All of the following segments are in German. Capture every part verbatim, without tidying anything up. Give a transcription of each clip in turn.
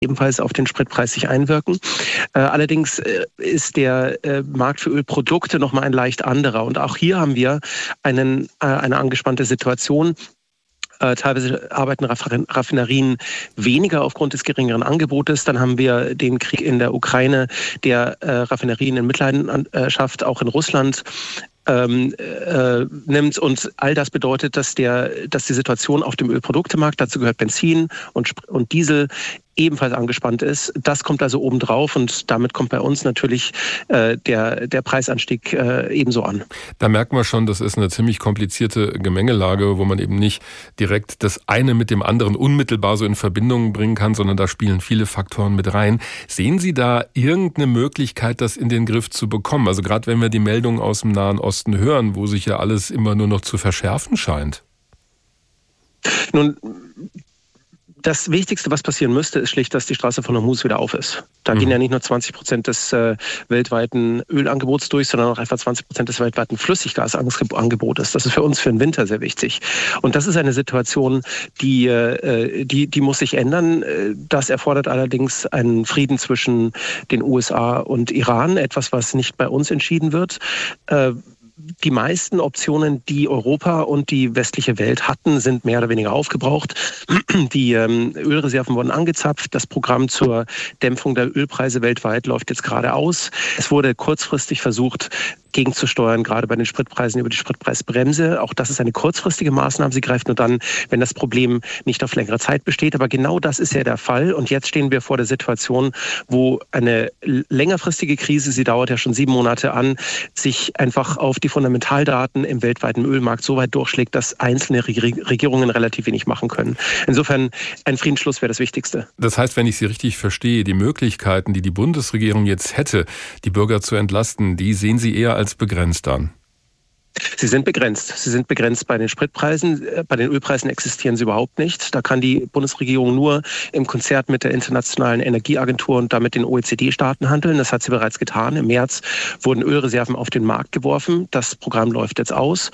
ebenfalls auf den Spritpreis sich einwirken. Äh, allerdings äh, ist der äh, Markt für Ölprodukte nochmal ein leicht anderer. Und auch hier haben wir einen, äh, eine angespannte Situation. Äh, teilweise arbeiten Raffinerien weniger aufgrund des geringeren Angebotes. Dann haben wir den Krieg in der Ukraine, der äh, Raffinerien in Mitleidenschaft, auch in Russland Ähm, äh, nimmt, und all das bedeutet, dass der, dass die Situation auf dem Ölproduktemarkt, dazu gehört Benzin und, und Diesel, ebenfalls angespannt ist. Das kommt also obendrauf, und damit kommt bei uns natürlich äh, der, der Preisanstieg äh, ebenso an. Da merkt man schon, das ist eine ziemlich komplizierte Gemengelage, wo man eben nicht direkt das eine mit dem anderen unmittelbar so in Verbindung bringen kann, sondern da spielen viele Faktoren mit rein. Sehen Sie da irgendeine Möglichkeit, das in den Griff zu bekommen? Also gerade wenn wir die Meldungen aus dem Nahen Osten hören, wo sich ja alles immer nur noch zu verschärfen scheint. Nun, das Wichtigste, was passieren müsste, ist schlicht, dass die Straße von Hormuz wieder auf ist. Da mhm. gehen ja nicht nur zwanzig Prozent des äh, weltweiten Ölangebots durch, sondern auch etwa zwanzig Prozent des weltweiten Flüssiggasangebotes. Das ist für uns für den Winter sehr wichtig. Und das ist eine Situation, die, äh, die, die muss sich ändern. Das erfordert allerdings einen Frieden zwischen den U S A und Iran, etwas, was nicht bei uns entschieden wird. Äh, Die meisten Optionen, die Europa und die westliche Welt hatten, sind mehr oder weniger aufgebraucht. Die ähm, Ölreserven wurden angezapft. Das Programm zur Dämpfung der Ölpreise weltweit läuft jetzt gerade aus. Es wurde kurzfristig versucht, gegenzusteuern, gerade bei den Spritpreisen über die Spritpreisbremse. Auch das ist eine kurzfristige Maßnahme. Sie greift nur dann, wenn das Problem nicht auf längere Zeit besteht. Aber genau das ist ja der Fall. Und jetzt stehen wir vor der Situation, wo eine längerfristige Krise, sie dauert ja schon sieben Monate an, sich einfach auf die Fundamentaldaten im weltweiten Ölmarkt so weit durchschlägt, dass einzelne Regierungen relativ wenig machen können. Insofern, ein Friedensschluss wäre das Wichtigste. Das heißt, wenn ich Sie richtig verstehe, die Möglichkeiten, die die Bundesregierung jetzt hätte, die Bürger zu entlasten, die sehen Sie eher als begrenzt an. Sie sind begrenzt. Sie sind begrenzt bei den Spritpreisen. Bei den Ölpreisen existieren sie überhaupt nicht. Da kann die Bundesregierung nur im Konzert mit der Internationalen Energieagentur und damit den O E C D-Staaten handeln. Das hat sie bereits getan. Im März wurden Ölreserven auf den Markt geworfen. Das Programm läuft jetzt aus.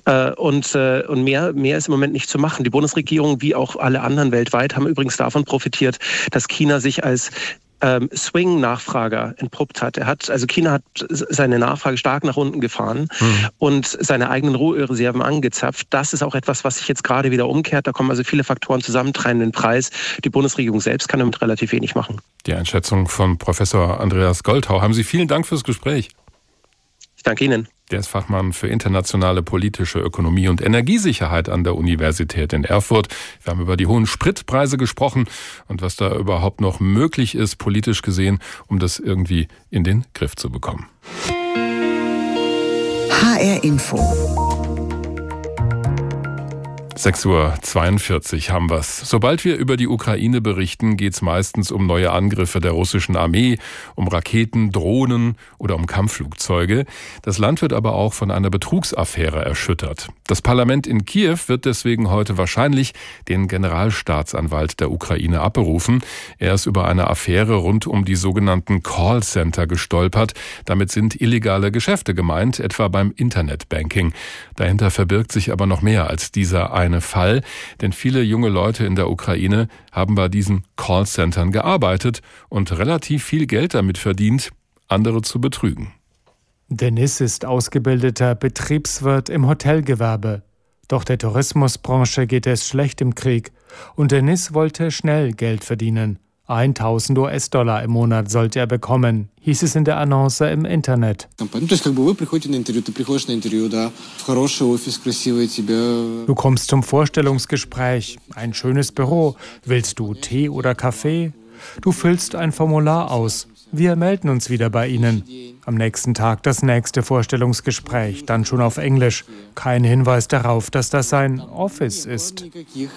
Und, und mehr, mehr ist im Moment nicht zu machen. Die Bundesregierung, wie auch alle anderen weltweit, haben übrigens davon profitiert, dass China sich als Swing-Nachfrager entpuppt hat. Er hat, also China hat seine Nachfrage stark nach unten gefahren mhm. und seine eigenen Rohölreserven angezapft. Das ist auch etwas, was sich jetzt gerade wieder umkehrt. Da kommen also viele Faktoren zusammen, treiben den Preis. Die Bundesregierung selbst kann damit relativ wenig machen. Die Einschätzung von Professor Andreas Goldhau. Haben Sie vielen Dank fürs Gespräch. Ich danke Ihnen. Der ist Fachmann für internationale politische Ökonomie und Energiesicherheit an der Universität in Erfurt. Wir haben über die hohen Spritpreise gesprochen und was da überhaupt noch möglich ist, politisch gesehen, um das irgendwie in den Griff zu bekommen. H R Info. sechs Uhr zweiundvierzig haben wir's. Sobald wir über die Ukraine berichten, geht's meistens um neue Angriffe der russischen Armee, um Raketen, Drohnen oder um Kampfflugzeuge. Das Land wird aber auch von einer Betrugsaffäre erschüttert. Das Parlament in Kiew wird deswegen heute wahrscheinlich den Generalstaatsanwalt der Ukraine abberufen. Er ist über eine Affäre rund um die sogenannten Callcenter gestolpert. Damit sind illegale Geschäfte gemeint, etwa beim Internetbanking. Dahinter verbirgt sich aber noch mehr als dieser eine Fall, denn viele junge Leute in der Ukraine haben bei diesen Callcentern gearbeitet und relativ viel Geld damit verdient, andere zu betrügen. Denis ist ausgebildeter Betriebswirt im Hotelgewerbe. Doch der Tourismusbranche geht es schlecht im Krieg und Denis wollte schnell Geld verdienen. tausend US-Dollar im Monat sollte er bekommen, hieß es in der Annonce im Internet. Du kommst zum Vorstellungsgespräch, ein schönes Büro. Willst du Tee oder Kaffee? Du füllst ein Formular aus. Wir melden uns wieder bei Ihnen. Am nächsten Tag das nächste Vorstellungsgespräch, dann schon auf Englisch. Kein Hinweis darauf, dass das ein Office ist.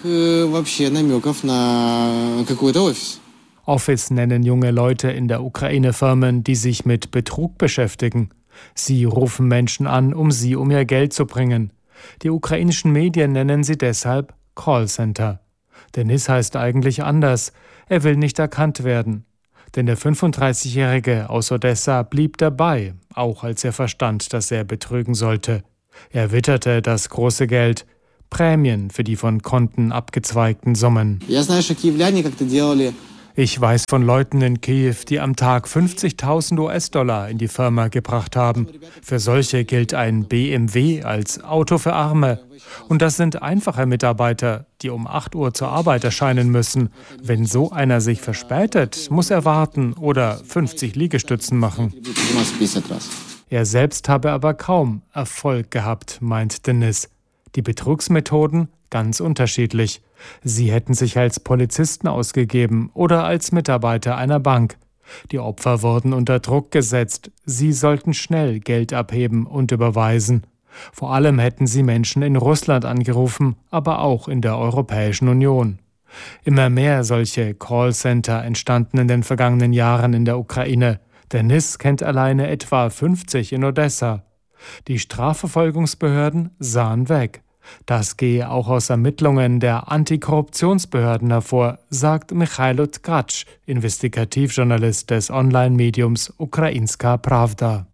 Office nennen junge Leute in der Ukraine Firmen, die sich mit Betrug beschäftigen. Sie rufen Menschen an, um sie um ihr Geld zu bringen. Die ukrainischen Medien nennen sie deshalb Callcenter. Denis heißt eigentlich anders. Er will nicht erkannt werden. Denn der fünfunddreißigjährige aus Odessa blieb dabei, auch als er verstand, dass er betrügen sollte. Er witterte das große Geld, Prämien für die von Konten abgezweigten Summen. Ich weiß von Leuten in Kiew, die am Tag fünfzigtausend US-Dollar in die Firma gebracht haben. Für solche gilt ein B M W als Auto für Arme. Und das sind einfache Mitarbeiter, die um acht Uhr zur Arbeit erscheinen müssen. Wenn so einer sich verspätet, muss er warten oder fünfzig Liegestützen machen. Er selbst habe aber kaum Erfolg gehabt, meint Denis. Die Betrugsmethoden ganz unterschiedlich. Sie hätten sich als Polizisten ausgegeben oder als Mitarbeiter einer Bank. Die Opfer wurden unter Druck gesetzt. Sie sollten schnell Geld abheben und überweisen. Vor allem hätten sie Menschen in Russland angerufen, aber auch in der Europäischen Union. Immer mehr solche Callcenter entstanden in den vergangenen Jahren in der Ukraine. Denis kennt alleine etwa fünfzig in Odessa. Die Strafverfolgungsbehörden sahen weg. Das gehe auch aus Ermittlungen der Antikorruptionsbehörden hervor, sagt Michailo Tkacz, Investigativjournalist des Online-Mediums Ukrainska Pravda.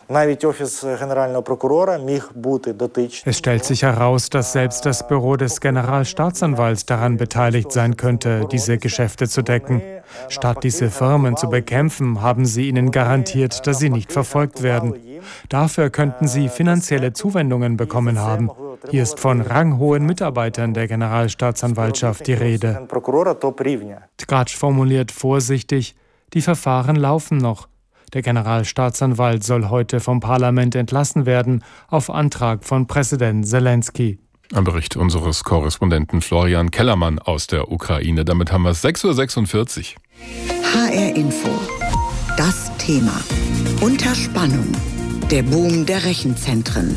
Es stellt sich heraus, dass selbst das Büro des Generalstaatsanwalts daran beteiligt sein könnte, diese Geschäfte zu decken. Statt diese Firmen zu bekämpfen, haben sie ihnen garantiert, dass sie nicht verfolgt werden. Dafür könnten sie finanzielle Zuwendungen bekommen haben. Hier ist von ranghohen Mitarbeitern der Generalstaatsanwaltschaft die Rede. Tkacz formuliert vorsichtig, die Verfahren laufen noch. Der Generalstaatsanwalt soll heute vom Parlament entlassen werden, auf Antrag von Präsident Zelensky. Ein Bericht unseres Korrespondenten Florian Kellermann aus der Ukraine. Damit haben wir es sechs Uhr sechsundvierzig. H R Info. Das Thema. Unter Spannung. Der Boom der Rechenzentren.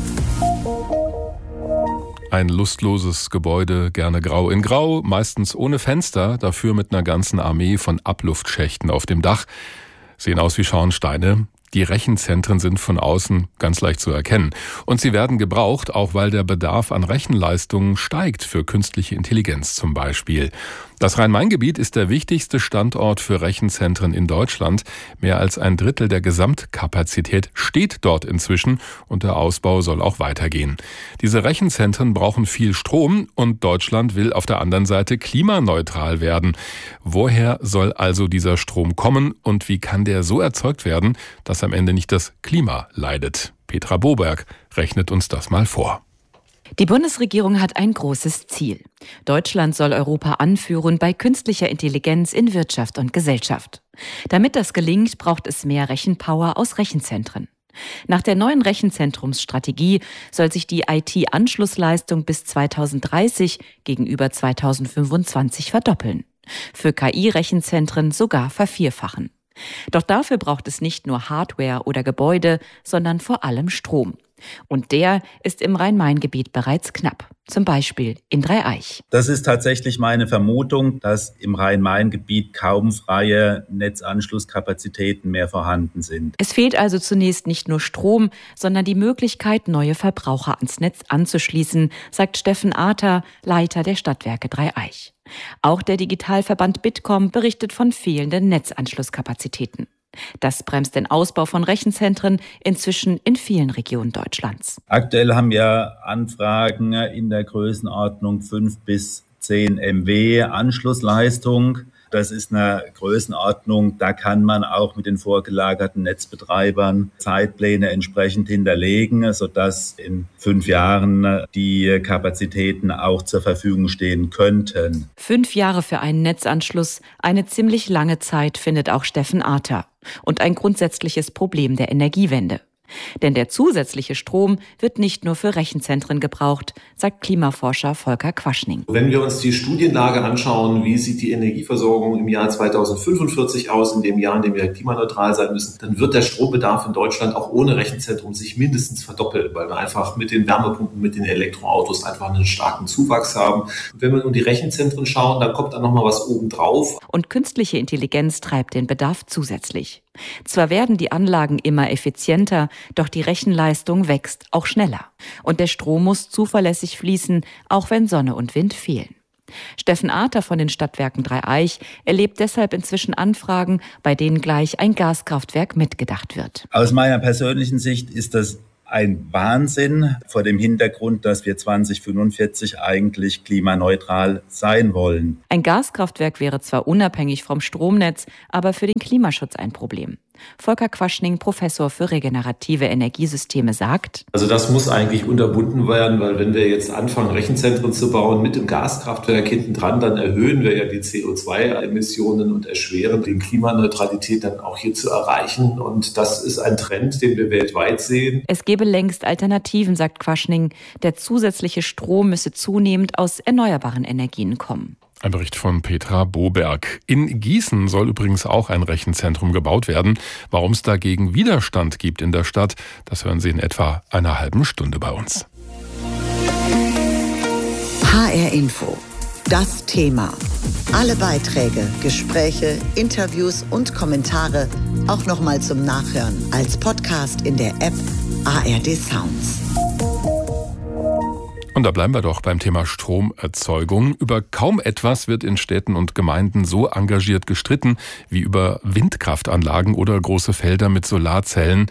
Ein lustloses Gebäude, gerne grau in grau, meistens ohne Fenster, dafür mit einer ganzen Armee von Abluftschächten auf dem Dach. Sehen aus wie Schornsteine. Die Rechenzentren sind von außen ganz leicht zu erkennen. Und sie werden gebraucht, auch weil der Bedarf an Rechenleistungen steigt, für künstliche Intelligenz zum Beispiel. Das Rhein-Main-Gebiet ist der wichtigste Standort für Rechenzentren in Deutschland. Mehr als ein Drittel der Gesamtkapazität steht dort inzwischen und der Ausbau soll auch weitergehen. Diese Rechenzentren brauchen viel Strom und Deutschland will auf der anderen Seite klimaneutral werden. Woher soll also dieser Strom kommen und wie kann der so erzeugt werden, dass am Ende nicht das Klima leidet? Petra Boberg rechnet uns das mal vor. Die Bundesregierung hat ein großes Ziel. Deutschland soll Europa anführen bei künstlicher Intelligenz in Wirtschaft und Gesellschaft. Damit das gelingt, braucht es mehr Rechenpower aus Rechenzentren. Nach der neuen Rechenzentrumsstrategie soll sich die I T-Anschlussleistung bis zweitausenddreißig gegenüber zweitausendfünfundzwanzig verdoppeln. Für K I-Rechenzentren sogar vervierfachen. Doch dafür braucht es nicht nur Hardware oder Gebäude, sondern vor allem Strom. Und der ist im Rhein-Main-Gebiet bereits knapp, zum Beispiel in Dreieich. Das ist tatsächlich meine Vermutung, dass im Rhein-Main-Gebiet kaum freie Netzanschlusskapazitäten mehr vorhanden sind. Es fehlt also zunächst nicht nur Strom, sondern die Möglichkeit, neue Verbraucher ans Netz anzuschließen, sagt Steffen Arter, Leiter der Stadtwerke Dreieich. Auch der Digitalverband Bitkom berichtet von fehlenden Netzanschlusskapazitäten. Das bremst den Ausbau von Rechenzentren inzwischen in vielen Regionen Deutschlands. Aktuell haben wir Anfragen in der Größenordnung fünf bis zehn Megawatt Anschlussleistung. Das ist eine Größenordnung, da kann man auch mit den vorgelagerten Netzbetreibern Zeitpläne entsprechend hinterlegen, sodass in fünf Jahren die Kapazitäten auch zur Verfügung stehen könnten. Fünf Jahre für einen Netzanschluss, eine ziemlich lange Zeit, findet auch Steffen Arter. Und ein grundsätzliches Problem der Energiewende. Denn der zusätzliche Strom wird nicht nur für Rechenzentren gebraucht, sagt Klimaforscher Volker Quaschning. Wenn wir uns die Studienlage anschauen, wie sieht die Energieversorgung im Jahr zweitausendfünfundvierzig aus, in dem Jahr, in dem wir klimaneutral sein müssen, dann wird der Strombedarf in Deutschland auch ohne Rechenzentrum sich mindestens verdoppeln, weil wir einfach mit den Wärmepumpen, mit den Elektroautos einfach einen starken Zuwachs haben. Und wenn wir um die Rechenzentren schauen, dann kommt da nochmal was obendrauf. Und künstliche Intelligenz treibt den Bedarf zusätzlich. Zwar werden die Anlagen immer effizienter, doch die Rechenleistung wächst auch schneller. Und der Strom muss zuverlässig fließen, auch wenn Sonne und Wind fehlen. Steffen Arter von den Stadtwerken Dreieich erlebt deshalb inzwischen Anfragen, bei denen gleich ein Gaskraftwerk mitgedacht wird. Aus meiner persönlichen Sicht ist das ein Wahnsinn vor dem Hintergrund, dass wir zwanzig fünfundvierzig eigentlich klimaneutral sein wollen. Ein Gaskraftwerk wäre zwar unabhängig vom Stromnetz, aber für den Klimaschutz ein Problem. Volker Quaschning, Professor für regenerative Energiesysteme, sagt: Also das muss eigentlich unterbunden werden, weil wenn wir jetzt anfangen, Rechenzentren zu bauen mit dem Gaskraftwerk hinten dran, dann erhöhen wir ja die C O zwei Emissionen und erschweren die Klimaneutralität dann auch hier zu erreichen. Und das ist ein Trend, den wir weltweit sehen. Es gäbe längst Alternativen, sagt Quaschning. Der zusätzliche Strom müsse zunehmend aus erneuerbaren Energien kommen. Ein Bericht von Petra Boberg. In Gießen soll übrigens auch ein Rechenzentrum gebaut werden. Warum es dagegen Widerstand gibt in der Stadt, das hören Sie in etwa einer halben Stunde bei uns. H R Info. Das Thema. Alle Beiträge, Gespräche, Interviews und Kommentare auch nochmal zum Nachhören als Podcast in der App A R D Sounds. Und da bleiben wir doch beim Thema Stromerzeugung. Über kaum etwas wird in Städten und Gemeinden so engagiert gestritten wie über Windkraftanlagen oder große Felder mit Solarzellen.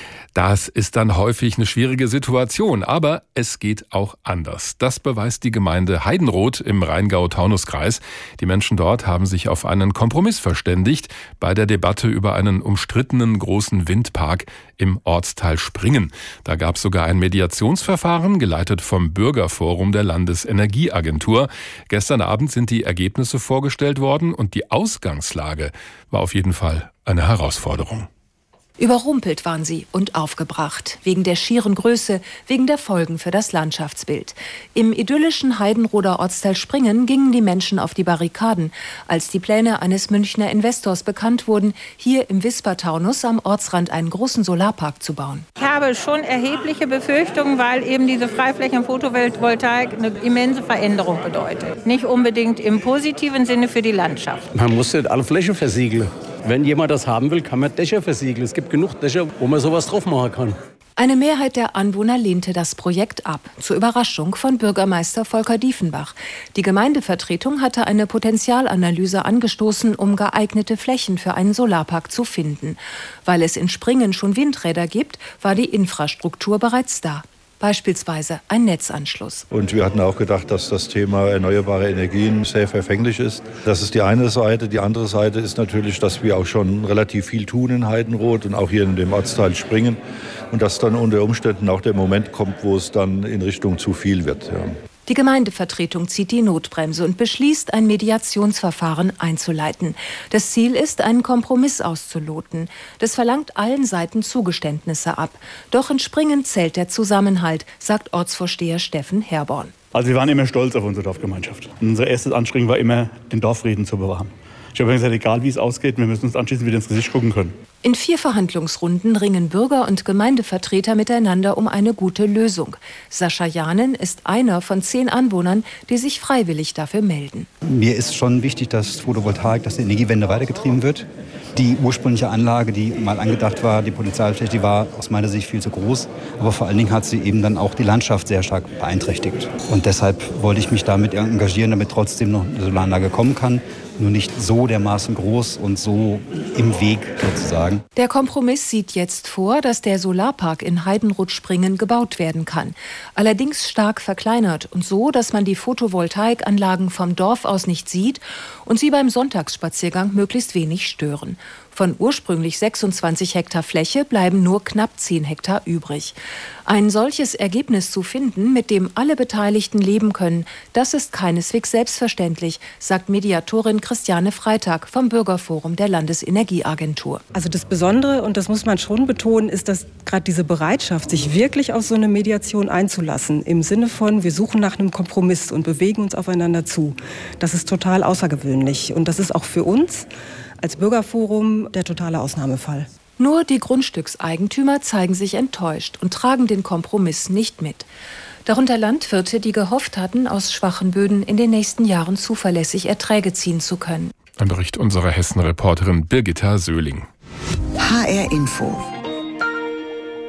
Das ist dann häufig eine schwierige Situation, aber es geht auch anders. Das beweist die Gemeinde Heidenroth im Rheingau-Taunus-Kreis. Die Menschen dort haben sich auf einen Kompromiss verständigt bei der Debatte über einen umstrittenen großen Windpark im Ortsteil Springen. Da gab es sogar ein Mediationsverfahren, geleitet vom Bürgerforum der Landesenergieagentur. Gestern Abend sind die Ergebnisse vorgestellt worden und die Ausgangslage war auf jeden Fall eine Herausforderung. Überrumpelt waren sie und aufgebracht, wegen der schieren Größe, wegen der Folgen für das Landschaftsbild. Im idyllischen Heidenroder Ortsteil Springen gingen die Menschen auf die Barrikaden, als die Pläne eines Münchner Investors bekannt wurden, hier im Wisper-Taunus am Ortsrand einen großen Solarpark zu bauen. Ich habe schon erhebliche Befürchtungen, weil eben diese Freiflächen-Photovoltaik eine immense Veränderung bedeutet. Nicht unbedingt im positiven Sinne für die Landschaft. Man muss nicht alle Flächen versiegeln. Wenn jemand das haben will, kann man Dächer versiegeln. Es gibt genug Dächer, wo man sowas drauf machen kann. Eine Mehrheit der Anwohner lehnte das Projekt ab, zur Überraschung von Bürgermeister Volker Diefenbach. Die Gemeindevertretung hatte eine Potenzialanalyse angestoßen, um geeignete Flächen für einen Solarpark zu finden. Weil es in Springen schon Windräder gibt, war die Infrastruktur bereits da. Beispielsweise ein Netzanschluss. Und wir hatten auch gedacht, dass das Thema erneuerbare Energien sehr verfänglich ist. Das ist die eine Seite. Die andere Seite ist natürlich, dass wir auch schon relativ viel tun in Heidenroth und auch hier in dem Ortsteil Springen. Und dass dann unter Umständen auch der Moment kommt, wo es dann in Richtung zu viel wird. Ja. Die Gemeindevertretung zieht die Notbremse und beschließt, ein Mediationsverfahren einzuleiten. Das Ziel ist, einen Kompromiss auszuloten. Das verlangt allen Seiten Zugeständnisse ab. Doch in Springen zählt der Zusammenhalt, sagt Ortsvorsteher Steffen Herborn. Also wir waren immer stolz auf unsere Dorfgemeinschaft. Unser erstes Anstrengen war immer, den Dorfrieden zu bewahren. Ich habe gesagt, egal wie es ausgeht, wir müssen uns anschließend wieder ins Gesicht gucken können. In vier Verhandlungsrunden ringen Bürger und Gemeindevertreter miteinander um eine gute Lösung. Sascha Janen ist einer von zehn Anwohnern, die sich freiwillig dafür melden. Mir ist schon wichtig, dass Photovoltaik, dass die Energiewende weitergetrieben wird. Die ursprüngliche Anlage, die mal angedacht war, die Potenzialfläche, die war aus meiner Sicht viel zu groß. Aber vor allen Dingen hat sie eben dann auch die Landschaft sehr stark beeinträchtigt. Und deshalb wollte ich mich damit engagieren, damit trotzdem noch eine Solaranlage kommen kann. Nur nicht so dermaßen groß und so im Weg sozusagen. Der Kompromiss sieht jetzt vor, dass der Solarpark in Heidenroth-Springen gebaut werden kann. Allerdings stark verkleinert und so, dass man die Photovoltaikanlagen vom Dorf aus nicht sieht und sie beim Sonntagsspaziergang möglichst wenig stören. Von ursprünglich sechsundzwanzig Hektar Fläche bleiben nur knapp zehn Hektar übrig. Ein solches Ergebnis zu finden, mit dem alle Beteiligten leben können, das ist keineswegs selbstverständlich, sagt Mediatorin Christiane Freitag vom Bürgerforum der Landesenergieagentur. Also das Besondere, und das muss man schon betonen, ist, dass gerade diese Bereitschaft, sich wirklich auf so eine Mediation einzulassen, im Sinne von, wir suchen nach einem Kompromiss und bewegen uns aufeinander zu, das ist total außergewöhnlich. Und das ist auch für uns als Bürgerforum der totale Ausnahmefall. Nur die Grundstückseigentümer zeigen sich enttäuscht und tragen den Kompromiss nicht mit. Darunter Landwirte, die gehofft hatten, aus schwachen Böden in den nächsten Jahren zuverlässig Erträge ziehen zu können. Ein Bericht unserer Hessen-Reporterin Birgitta Söhling. H R Info.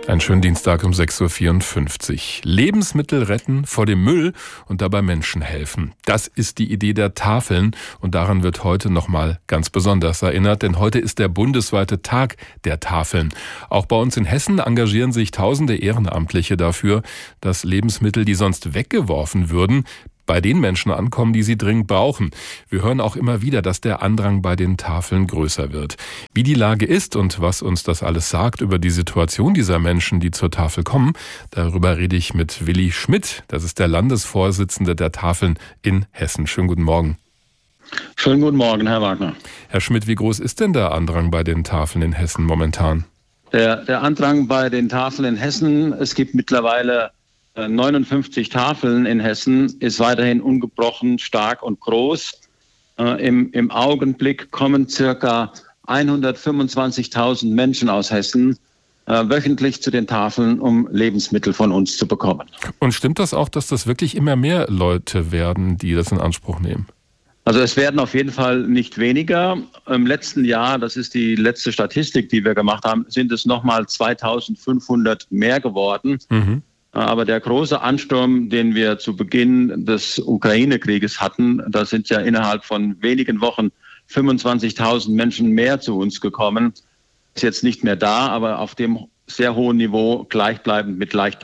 Einen schönen Dienstag um sechs Uhr vierundfünfzig. Lebensmittel retten vor dem Müll und dabei Menschen helfen. Das ist die Idee der Tafeln und daran wird heute nochmal ganz besonders erinnert, denn heute ist der bundesweite Tag der Tafeln. Auch bei uns in Hessen engagieren sich tausende Ehrenamtliche dafür, dass Lebensmittel, die sonst weggeworfen würden, bei den Menschen ankommen, die sie dringend brauchen. Wir hören auch immer wieder, dass der Andrang bei den Tafeln größer wird. Wie die Lage ist und was uns das alles sagt über die Situation dieser Menschen, die zur Tafel kommen, darüber rede ich mit Willi Schmidt. Das ist der Landesvorsitzende der Tafeln in Hessen. Schönen guten Morgen. Schönen guten Morgen, Herr Wagner. Herr Schmidt, wie groß ist denn der Andrang bei den Tafeln in Hessen momentan? Der, der Andrang bei den Tafeln in Hessen, es gibt mittlerweile neunundfünfzig Tafeln in Hessen, ist weiterhin ungebrochen, stark und groß. Äh, im, Im Augenblick kommen circa hundertfünfundzwanzigtausend Menschen aus Hessen äh, wöchentlich zu den Tafeln, um Lebensmittel von uns zu bekommen. Und stimmt das auch, dass das wirklich immer mehr Leute werden, die das in Anspruch nehmen? Also es werden auf jeden Fall nicht weniger. Im letzten Jahr, das ist die letzte Statistik, die wir gemacht haben, sind es nochmal zweitausendfünfhundert mehr geworden. Mhm. Aber der große Ansturm, den wir zu Beginn des Ukraine-Krieges hatten, da sind ja innerhalb von wenigen Wochen fünfundzwanzigtausend Menschen mehr zu uns gekommen. Ist jetzt nicht mehr da, aber auf dem sehr hohen Niveau gleichbleibend mit leicht.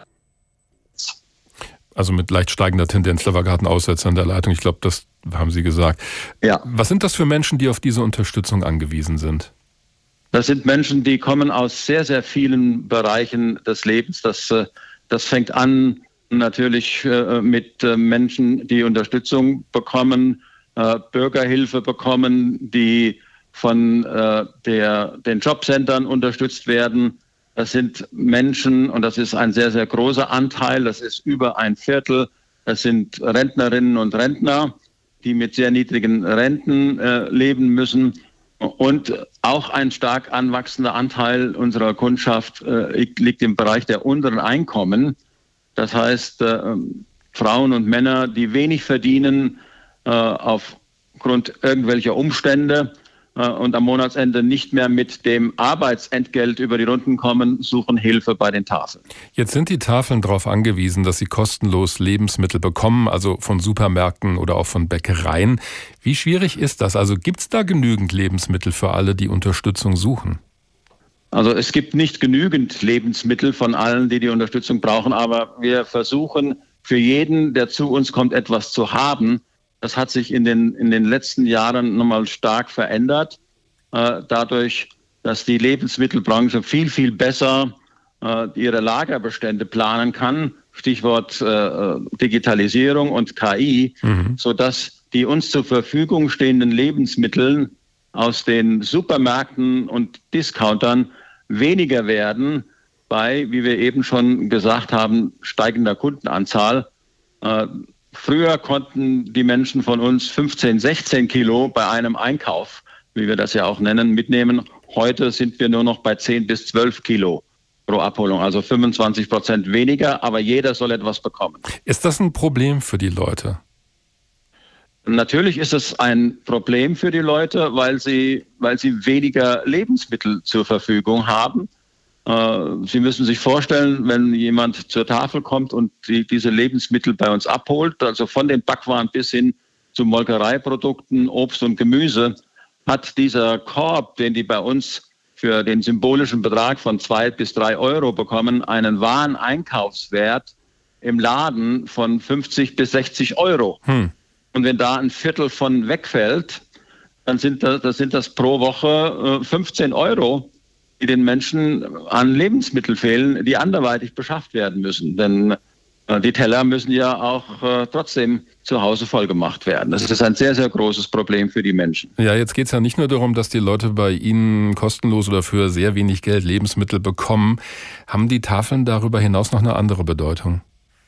Also mit leicht steigender Tendenz. Da war gerade ein Aussetzer in der Leitung. Ich glaube, das haben Sie gesagt. Ja. Was sind das für Menschen, die auf diese Unterstützung angewiesen sind? Das sind Menschen, die kommen aus sehr, sehr vielen Bereichen des Lebens. Das Das fängt an natürlich äh, mit äh, Menschen, die Unterstützung bekommen, äh, Bürgerhilfe bekommen, die von äh, der, den Jobcentern unterstützt werden. Das sind Menschen, und das ist ein sehr, sehr großer Anteil, das ist über ein Viertel, das sind Rentnerinnen und Rentner, die mit sehr niedrigen Renten äh, leben müssen. Und auch ein stark anwachsender Anteil unserer Kundschaft äh, liegt im Bereich der unteren Einkommen. Das heißt, äh, Frauen und Männer, die wenig verdienen äh, aufgrund irgendwelcher Umstände äh, und am Monatsende nicht mehr mit dem Arbeitsentgelt über die Runden kommen, suchen Hilfe bei den Tafeln. Jetzt sind die Tafeln darauf angewiesen, dass sie kostenlos Lebensmittel bekommen, also von Supermärkten oder auch von Bäckereien. Wie schwierig ist das? Also gibt es da genügend Lebensmittel für alle, die Unterstützung suchen? Also es gibt nicht genügend Lebensmittel von allen, die die Unterstützung brauchen, aber wir versuchen für jeden, der zu uns kommt, etwas zu haben. Das hat sich in den, in den letzten Jahren nochmal stark verändert, äh, dadurch, dass die Lebensmittelbranche viel, viel besser äh, ihre Lagerbestände planen kann, Stichwort äh, Digitalisierung und K I, mhm. sodass die uns zur Verfügung stehenden Lebensmittel aus den Supermärkten und Discountern weniger werden bei, wie wir eben schon gesagt haben, steigender Kundenanzahl. Äh, früher konnten die Menschen von uns fünfzehn, sechzehn Kilo bei einem Einkauf, wie wir das ja auch nennen, mitnehmen. Heute sind wir nur noch bei zehn bis zwölf Kilo pro Abholung, also fünfundzwanzig Prozent weniger, aber jeder soll etwas bekommen. Ist das ein Problem für die Leute? Natürlich ist es ein Problem für die Leute, weil sie, weil sie weniger Lebensmittel zur Verfügung haben. Sie müssen sich vorstellen, wenn jemand zur Tafel kommt und die, diese Lebensmittel bei uns abholt, also von den Backwaren bis hin zu Molkereiprodukten, Obst und Gemüse, hat dieser Korb, den die bei uns für den symbolischen Betrag von zwei bis drei Euro bekommen, einen wahren Einkaufswert im Laden von fünfzig bis sechzig Euro. Hm. Und wenn da ein Viertel von wegfällt, dann sind das, das, sind das pro Woche fünfzehn Euro, die den Menschen an Lebensmitteln fehlen, die anderweitig beschafft werden müssen. Denn äh, die Teller müssen ja auch äh, trotzdem zu Hause vollgemacht werden. Das ist ein sehr, sehr großes Problem für die Menschen. Ja, jetzt geht es ja nicht nur darum, dass die Leute bei Ihnen kostenlos oder für sehr wenig Geld Lebensmittel bekommen. Haben die Tafeln darüber hinaus noch eine andere Bedeutung?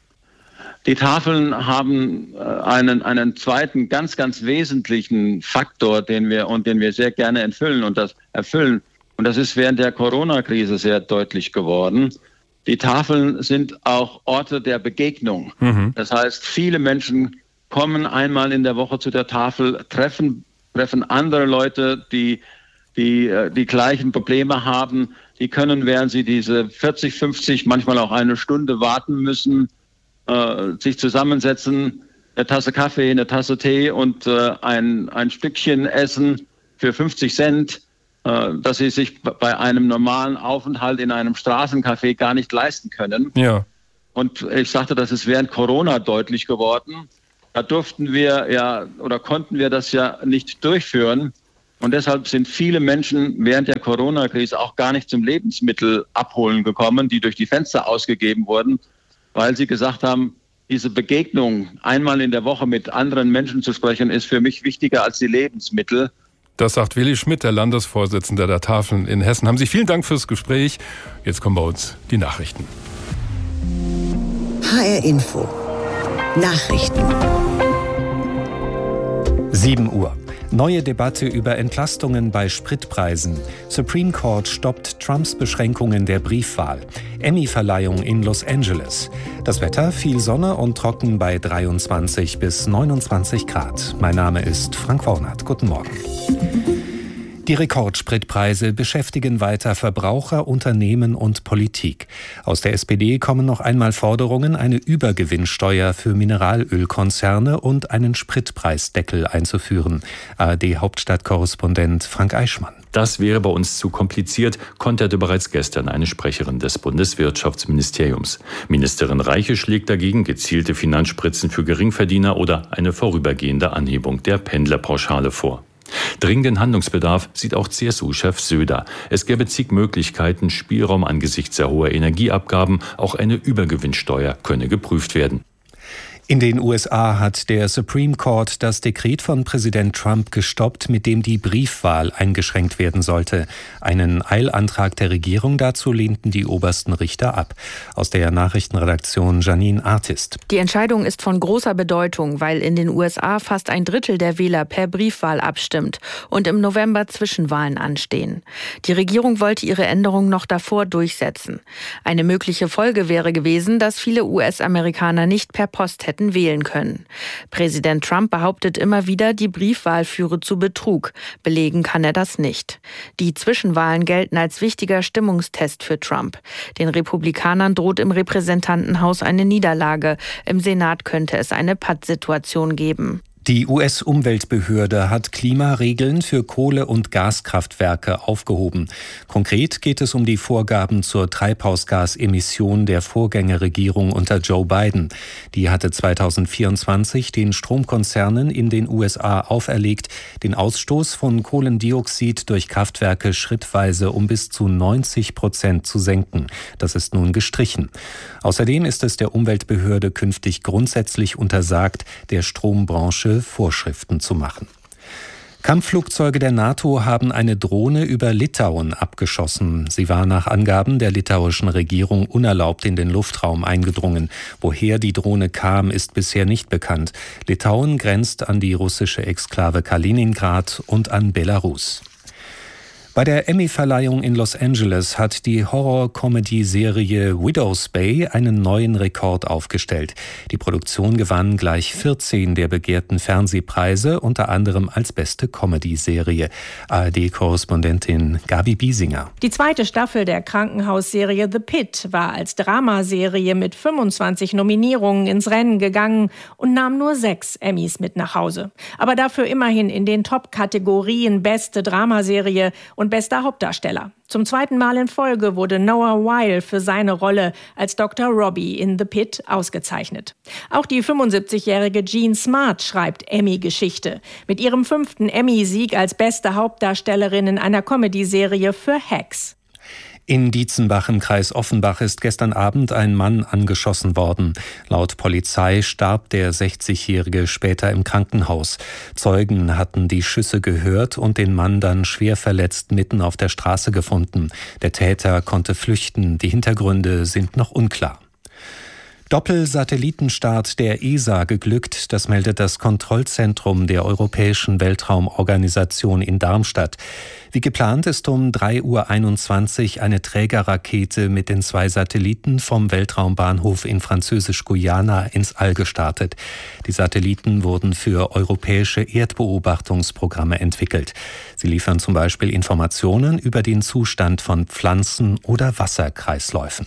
Die Tafeln haben einen, einen zweiten ganz, ganz wesentlichen Faktor, den wir und den wir sehr gerne erfüllen und das erfüllen. Und das ist während der Corona-Krise sehr deutlich geworden. Die Tafeln sind auch Orte der Begegnung. Mhm. Das heißt, viele Menschen kommen einmal in der Woche zu der Tafel, treffen, treffen andere Leute, die die die gleichen Probleme haben. Die können, während sie diese vierzig, fünfzig, manchmal auch eine Stunde warten müssen, äh, sich zusammensetzen, eine Tasse Kaffee, eine Tasse Tee und äh, ein, ein Stückchen essen für fünfzig Cent, äh, dass sie sich bei einem normalen Aufenthalt in einem Straßencafé gar nicht leisten können. Ja. Und ich sagte, das ist während Corona deutlich geworden. Da durften wir ja oder konnten wir das ja nicht durchführen. Und deshalb sind viele Menschen während der Corona-Krise auch gar nicht zum Lebensmittel abholen gekommen, die durch die Fenster ausgegeben wurden, weil sie gesagt haben, diese Begegnung, einmal in der Woche mit anderen Menschen zu sprechen, ist für mich wichtiger als die Lebensmittel. Das sagt Willi Schmidt, der Landesvorsitzende der Tafeln in Hessen. Haben Sie vielen Dank fürs Gespräch. Jetzt kommen bei uns die Nachrichten. H R Info. Nachrichten. sieben Uhr. Neue Debatte über Entlastungen bei Spritpreisen. Supreme Court stoppt Trumps Beschränkungen der Briefwahl. Emmy-Verleihung in Los Angeles. Das Wetter, viel Sonne und trocken bei dreiundzwanzig bis neunundzwanzig Grad. Mein Name ist Frank Wornert. Guten Morgen. Die Rekordspritpreise beschäftigen weiter Verbraucher, Unternehmen und Politik. Aus der S P D kommen noch einmal Forderungen, eine Übergewinnsteuer für Mineralölkonzerne und einen Spritpreisdeckel einzuführen. A R D-Hauptstadtkorrespondent Frank Eichmann. Das wäre bei uns zu kompliziert, konterte bereits gestern eine Sprecherin des Bundeswirtschaftsministeriums. Ministerin Reiche schlägt dagegen gezielte Finanzspritzen für Geringverdiener oder eine vorübergehende Anhebung der Pendlerpauschale vor. Dringenden Handlungsbedarf sieht auch C S U-Chef Söder. Es gäbe zig Möglichkeiten, Spielraum angesichts der hohen Energieabgaben. Auch eine Übergewinnsteuer könne geprüft werden. In den U S A hat der Supreme Court das Dekret von Präsident Trump gestoppt, mit dem die Briefwahl eingeschränkt werden sollte. Einen Eilantrag der Regierung dazu lehnten die obersten Richter ab. Aus der Nachrichtenredaktion Janine Artist. Die Entscheidung ist von großer Bedeutung, weil in den U S A fast ein Drittel der Wähler per Briefwahl abstimmt und im November Zwischenwahlen anstehen. Die Regierung wollte ihre Änderung noch davor durchsetzen. Eine mögliche Folge wäre gewesen, dass viele U S-Amerikaner nicht per Post hätten wählen können. Präsident Trump behauptet immer wieder, die Briefwahl führe zu Betrug. Belegen kann er das nicht. Die Zwischenwahlen gelten als wichtiger Stimmungstest für Trump. Den Republikanern droht im Repräsentantenhaus eine Niederlage. Im Senat könnte es eine Pattsituation geben. Die U S-Umweltbehörde hat Klimaregeln für Kohle- und Gaskraftwerke aufgehoben. Konkret geht es um die Vorgaben zur Treibhausgasemission der Vorgängerregierung unter Joe Biden. Die hatte zweitausendvierundzwanzig den Stromkonzernen in den U S A auferlegt, den Ausstoß von Kohlendioxid durch Kraftwerke schrittweise um bis zu neunzig Prozent zu senken. Das ist nun gestrichen. Außerdem ist es der Umweltbehörde künftig grundsätzlich untersagt, der Strombranche Vorschriften zu machen. Kampfflugzeuge der NATO haben eine Drohne über Litauen abgeschossen. Sie war nach Angaben der litauischen Regierung unerlaubt in den Luftraum eingedrungen. Woher die Drohne kam, ist bisher nicht bekannt. Litauen grenzt an die russische Exklave Kaliningrad und an Belarus. Bei der Emmy-Verleihung in Los Angeles hat die Horror-Comedy-Serie Widow's Bay einen neuen Rekord aufgestellt. Die Produktion gewann gleich vierzehn der begehrten Fernsehpreise, unter anderem als beste Comedy-Serie. A R D-Korrespondentin Gabi Biesinger. Die zweite Staffel der Krankenhausserie The Pit war als Dramaserie mit fünfundzwanzig Nominierungen ins Rennen gegangen und nahm nur sechs Emmys mit nach Hause. Aber dafür immerhin in den Top-Kategorien Beste Dramaserie und bester Hauptdarsteller. Zum zweiten Mal in Folge wurde Noah Wyle für seine Rolle als Doktor Robbie in The Pit ausgezeichnet. Auch die fünfundsiebzigjährige Jean Smart schreibt Emmy-Geschichte. Mit ihrem fünften Emmy-Sieg als beste Hauptdarstellerin in einer Comedy-Serie für Hacks. In Dietzenbach im Kreis Offenbach ist gestern Abend ein Mann angeschossen worden. Laut Polizei starb der sechzigjährige später im Krankenhaus. Zeugen hatten die Schüsse gehört und den Mann dann schwer verletzt mitten auf der Straße gefunden. Der Täter konnte flüchten. Die Hintergründe sind noch unklar. Doppelsatellitenstart der E S A geglückt, das meldet das Kontrollzentrum der Europäischen Weltraumorganisation in Darmstadt. Wie geplant ist um drei Uhr einundzwanzig eine Trägerrakete mit den zwei Satelliten vom Weltraumbahnhof in Französisch-Guyana ins All gestartet. Die Satelliten wurden für europäische Erdbeobachtungsprogramme entwickelt. Sie liefern zum Beispiel Informationen über den Zustand von Pflanzen- oder Wasserkreisläufen.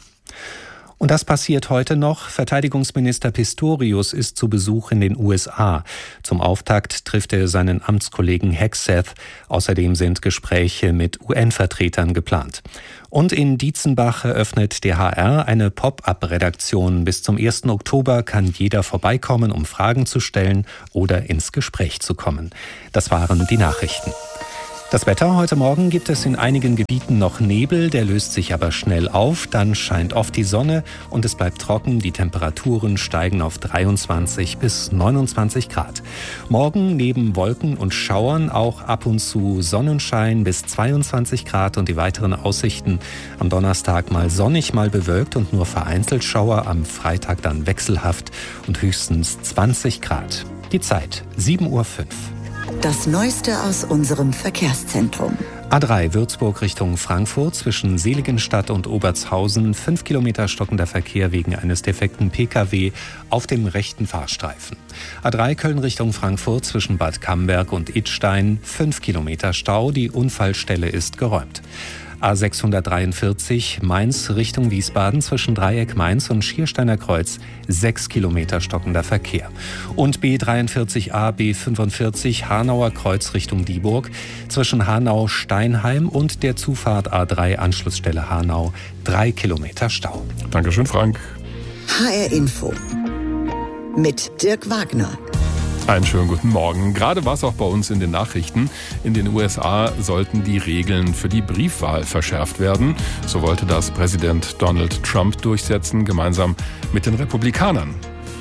Und das passiert heute noch. Verteidigungsminister Pistorius ist zu Besuch in den U S A. Zum Auftakt trifft er seinen Amtskollegen Hegseth. Außerdem sind Gespräche mit U N-Vertretern geplant. Und in Dietzenbach eröffnet der H R eine Pop-up-Redaktion. Bis zum ersten Oktober kann jeder vorbeikommen, um Fragen zu stellen oder ins Gespräch zu kommen. Das waren die Nachrichten. Das Wetter: Heute Morgen gibt es in einigen Gebieten noch Nebel, der löst sich aber schnell auf. Dann scheint oft die Sonne und es bleibt trocken. Die Temperaturen steigen auf dreiundzwanzig bis neunundzwanzig Grad. Morgen neben Wolken und Schauern auch ab und zu Sonnenschein bis zweiundzwanzig Grad und die weiteren Aussichten: am Donnerstag mal sonnig, mal bewölkt und nur vereinzelt Schauer. Am Freitag dann wechselhaft und höchstens zwanzig Grad. Die Zeit sieben Uhr fünf. Das Neueste aus unserem Verkehrszentrum. A drei Würzburg Richtung Frankfurt zwischen Seligenstadt und Obertshausen. Fünf Kilometer stockender Verkehr wegen eines defekten P K W auf dem rechten Fahrstreifen. A drei Köln Richtung Frankfurt zwischen Bad Camberg und Idstein. Fünf Kilometer Stau. Die Unfallstelle ist geräumt. A sechshundertdreiundvierzig Mainz Richtung Wiesbaden zwischen Dreieck Mainz und Schiersteiner Kreuz. Sechs Kilometer stockender Verkehr. Und B dreiundvierzig A, B fünfundvierzig Hanauer Kreuz Richtung Dieburg zwischen Hanau-Steinheim und der Zufahrt A drei Anschlussstelle Hanau. Drei Kilometer Stau. Dankeschön, Frank. H R Info mit Dirk Wagner. Einen schönen guten Morgen. Gerade war es auch bei uns in den Nachrichten. In den U S A sollten die Regeln für die Briefwahl verschärft werden. So wollte das Präsident Donald Trump durchsetzen, gemeinsam mit den Republikanern.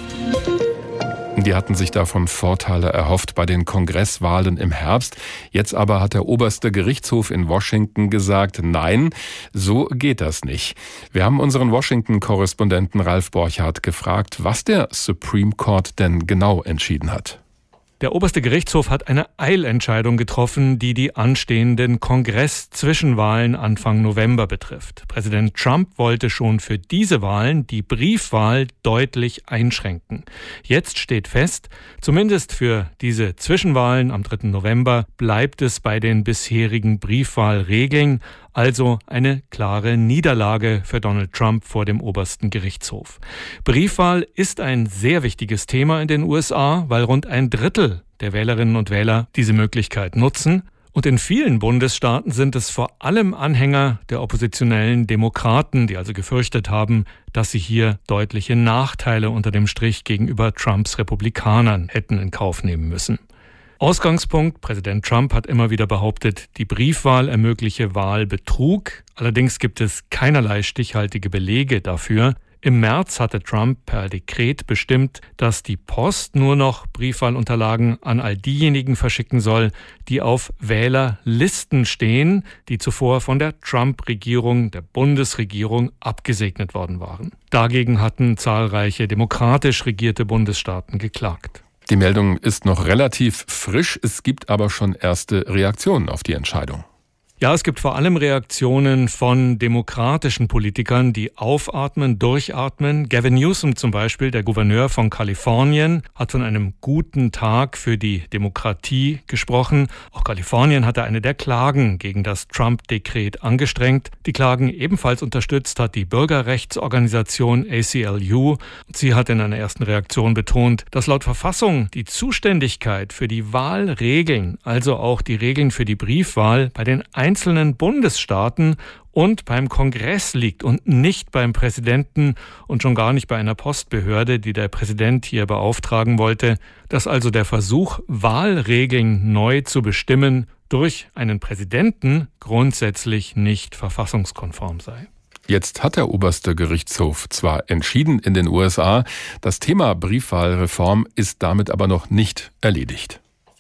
Die hatten sich davon Vorteile erhofft bei den Kongresswahlen im Herbst. Jetzt aber hat der oberste Gerichtshof in Washington gesagt, nein, so geht das nicht. Wir haben unseren Washington-Korrespondenten Ralf Borchardt gefragt, was der Supreme Court denn genau entschieden hat. Der oberste Gerichtshof hat eine Eilentscheidung getroffen, die die anstehenden Kongress-Zwischenwahlen Anfang November betrifft. Präsident Trump wollte schon für diese Wahlen die Briefwahl deutlich einschränken. Jetzt steht fest, zumindest für diese Zwischenwahlen am dritten November bleibt es bei den bisherigen Briefwahlregeln, also eine klare Niederlage für Donald Trump vor dem obersten Gerichtshof. Briefwahl ist ein sehr wichtiges Thema in den U S A, weil rund ein Drittel der Wählerinnen und Wähler diese Möglichkeit nutzen. Und in vielen Bundesstaaten sind es vor allem Anhänger der oppositionellen Demokraten, die also gefürchtet haben, dass sie hier deutliche Nachteile unter dem Strich gegenüber Trumps Republikanern hätten in Kauf nehmen müssen. Ausgangspunkt: Präsident Trump hat immer wieder behauptet, die Briefwahl ermögliche Wahlbetrug. Allerdings gibt es keinerlei stichhaltige Belege dafür. Im März hatte Trump per Dekret bestimmt, dass die Post nur noch Briefwahlunterlagen an all diejenigen verschicken soll, die auf Wählerlisten stehen, die zuvor von der Trump-Regierung, der Bundesregierung, abgesegnet worden waren. Dagegen hatten zahlreiche demokratisch regierte Bundesstaaten geklagt. Die Meldung ist noch relativ frisch, es gibt aber schon erste Reaktionen auf die Entscheidung. Ja, es gibt vor allem Reaktionen von demokratischen Politikern, die aufatmen, durchatmen. Gavin Newsom zum Beispiel, der Gouverneur von Kalifornien, hat von einem guten Tag für die Demokratie gesprochen. Auch Kalifornien hatte eine der Klagen gegen das Trump-Dekret angestrengt. Die Klagen ebenfalls unterstützt hat die Bürgerrechtsorganisation A C L U. Sie hat in einer ersten Reaktion betont, dass laut Verfassung die Zuständigkeit für die Wahlregeln, also auch die Regeln für die Briefwahl, bei den einzelnen Bundesstaaten und beim Kongress liegt und nicht beim Präsidenten und schon gar nicht bei einer Postbehörde, die der Präsident hier beauftragen wollte, dass also der Versuch, Wahlregeln neu zu bestimmen, durch einen Präsidenten grundsätzlich nicht verfassungskonform sei. Jetzt hat der oberste Gerichtshof zwar entschieden in den U S A, das Thema Briefwahlreform ist damit aber noch nicht erledigt.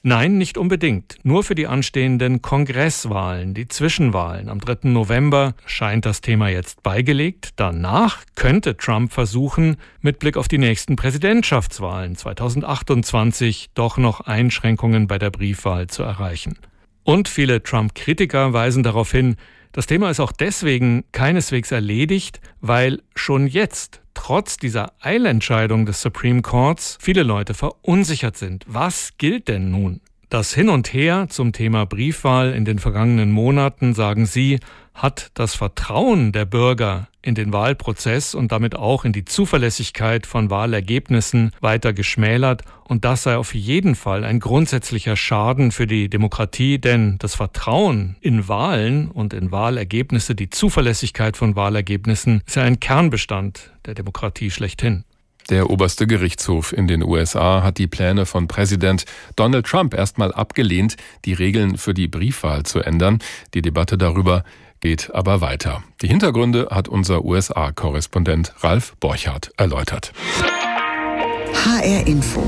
Nein, nicht unbedingt. Nur für die anstehenden Kongresswahlen, die Zwischenwahlen. Am dritten November scheint das Thema jetzt beigelegt. Danach könnte Trump versuchen, mit Blick auf die nächsten Präsidentschaftswahlen zweitausendachtundzwanzig doch noch Einschränkungen bei der Briefwahl zu erreichen. Und viele Trump-Kritiker weisen darauf hin, das Thema ist auch deswegen keineswegs erledigt, weil schon jetzt, trotz dieser Eilentscheidung des Supreme Courts, viele Leute verunsichert sind. Was gilt denn nun? Das Hin und Her zum Thema Briefwahl in den vergangenen Monaten, sagen Sie, hat das Vertrauen der Bürger in den Wahlprozess und damit auch in die Zuverlässigkeit von Wahlergebnissen weiter geschmälert. Und das sei auf jeden Fall ein grundsätzlicher Schaden für die Demokratie, denn das Vertrauen in Wahlen und in Wahlergebnisse, die Zuverlässigkeit von Wahlergebnissen, ist ja ein Kernbestand der Demokratie schlechthin. Der oberste Gerichtshof in den U S A hat die Pläne von Präsident Donald Trump erstmal abgelehnt, die Regeln für die Briefwahl zu ändern. Die Debatte darüber geht aber weiter. Die Hintergründe hat unser U S A-Korrespondent Ralf Borchardt erläutert. H R Info.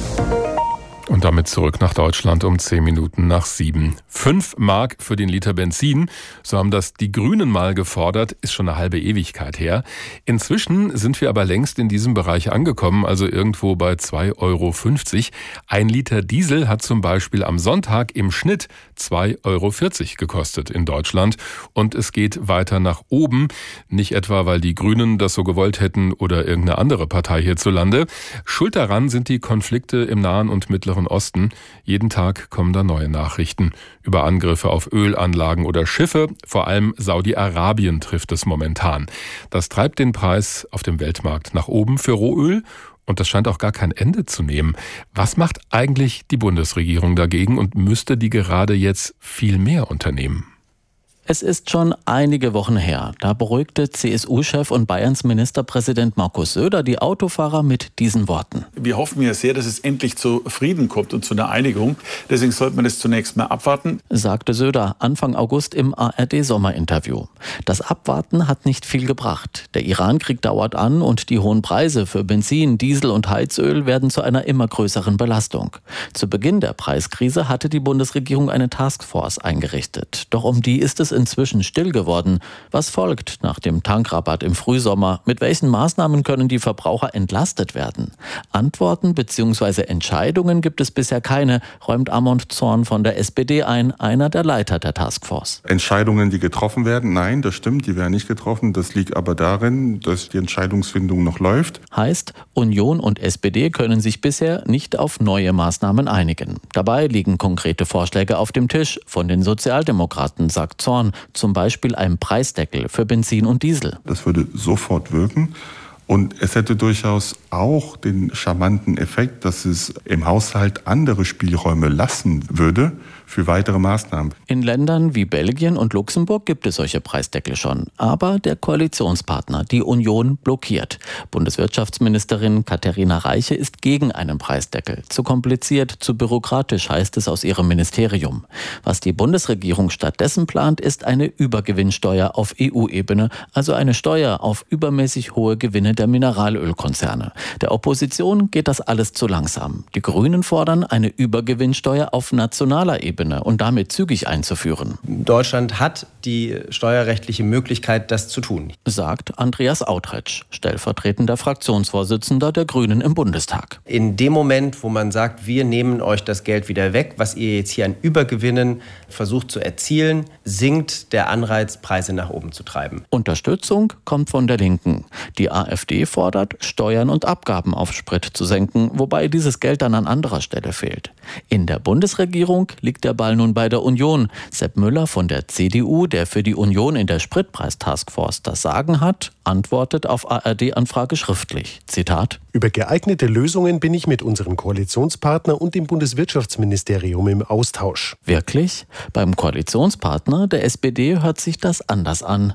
Und damit zurück nach Deutschland um zehn Minuten nach sieben. Fünf Mark für den Liter Benzin, so haben das die Grünen mal gefordert, ist schon eine halbe Ewigkeit her. Inzwischen sind wir aber längst in diesem Bereich angekommen, also irgendwo bei zwei Euro fünfzig. Ein Liter Diesel hat zum Beispiel am Sonntag im Schnitt zwei Euro vierzig gekostet in Deutschland. Und es geht weiter nach oben. Nicht etwa, weil die Grünen das so gewollt hätten oder irgendeine andere Partei hierzulande. Schuld daran sind die Konflikte im Nahen und Mittleren Osten. Jeden Tag kommen da neue Nachrichten über Angriffe auf Ölanlagen oder Schiffe. Vor allem Saudi-Arabien trifft es momentan. Das treibt den Preis auf dem Weltmarkt nach oben für Rohöl. Und das scheint auch gar kein Ende zu nehmen. Was macht eigentlich die Bundesregierung dagegen und müsste die gerade jetzt viel mehr unternehmen? Es ist schon einige Wochen her. Da beruhigte C S U-Chef und Bayerns Ministerpräsident Markus Söder die Autofahrer mit diesen Worten. Wir hoffen ja sehr, dass es endlich zu Frieden kommt und zu einer Einigung. Deswegen sollte man es zunächst mal abwarten, sagte Söder Anfang August im A R D-Sommerinterview. Das Abwarten hat nicht viel gebracht. Der Iran-Krieg dauert an und die hohen Preise für Benzin, Diesel und Heizöl werden zu einer immer größeren Belastung. Zu Beginn der Preiskrise hatte die Bundesregierung eine Taskforce eingerichtet. Doch um die ist es inzwischen still geworden. Was folgt nach dem Tankrabatt im Frühsommer? Mit welchen Maßnahmen können die Verbraucher entlastet werden? Antworten bzw. Entscheidungen gibt es bisher keine, räumt Amond Zorn von der S P D ein, einer der Leiter der Taskforce. Entscheidungen, die getroffen werden? Nein, das stimmt, die werden nicht getroffen. Das liegt aber darin, dass die Entscheidungsfindung noch läuft. Heißt, Union und S P D können sich bisher nicht auf neue Maßnahmen einigen. Dabei liegen konkrete Vorschläge auf dem Tisch von den Sozialdemokraten, sagt Zorn. Zum Beispiel ein Preisdeckel für Benzin und Diesel. Das würde sofort wirken. Und es hätte durchaus auch den charmanten Effekt, dass es im Haushalt andere Spielräume lassen würde für weitere Maßnahmen. In Ländern wie Belgien und Luxemburg gibt es solche Preisdeckel schon. Aber der Koalitionspartner, die Union, blockiert. Bundeswirtschaftsministerin Katharina Reiche ist gegen einen Preisdeckel. Zu kompliziert, zu bürokratisch, heißt es aus ihrem Ministerium. Was die Bundesregierung stattdessen plant, ist eine Übergewinnsteuer auf E U-Ebene, also eine Steuer auf übermäßig hohe Gewinne der Mineralölkonzerne. Der Opposition geht das alles zu langsam. Die Grünen fordern eine Übergewinnsteuer auf nationaler Ebene und damit zügig einzuführen. Deutschland hat die steuerrechtliche Möglichkeit, das zu tun, sagt Andreas Autretsch, stellvertretender Fraktionsvorsitzender der Grünen im Bundestag. In dem Moment, wo man sagt, wir nehmen euch das Geld wieder weg, was ihr jetzt hier an Übergewinnen versucht zu erzielen, sinkt der Anreiz, Preise nach oben zu treiben. Unterstützung kommt von der Linken. Die A f D fordert, Steuern und Abgaben auf Sprit zu senken, wobei dieses Geld dann an anderer Stelle fehlt. In der Bundesregierung liegt der Ball nun bei der Union. Sepp Müller von der C D U, der für die Union in der Spritpreistaskforce das Sagen hat, antwortet auf A R D-Anfrage schriftlich. Zitat: Über geeignete Lösungen bin ich mit unserem Koalitionspartner und dem Bundeswirtschaftsministerium im Austausch. Wirklich? Beim Koalitionspartner der S P D hört sich das anders an.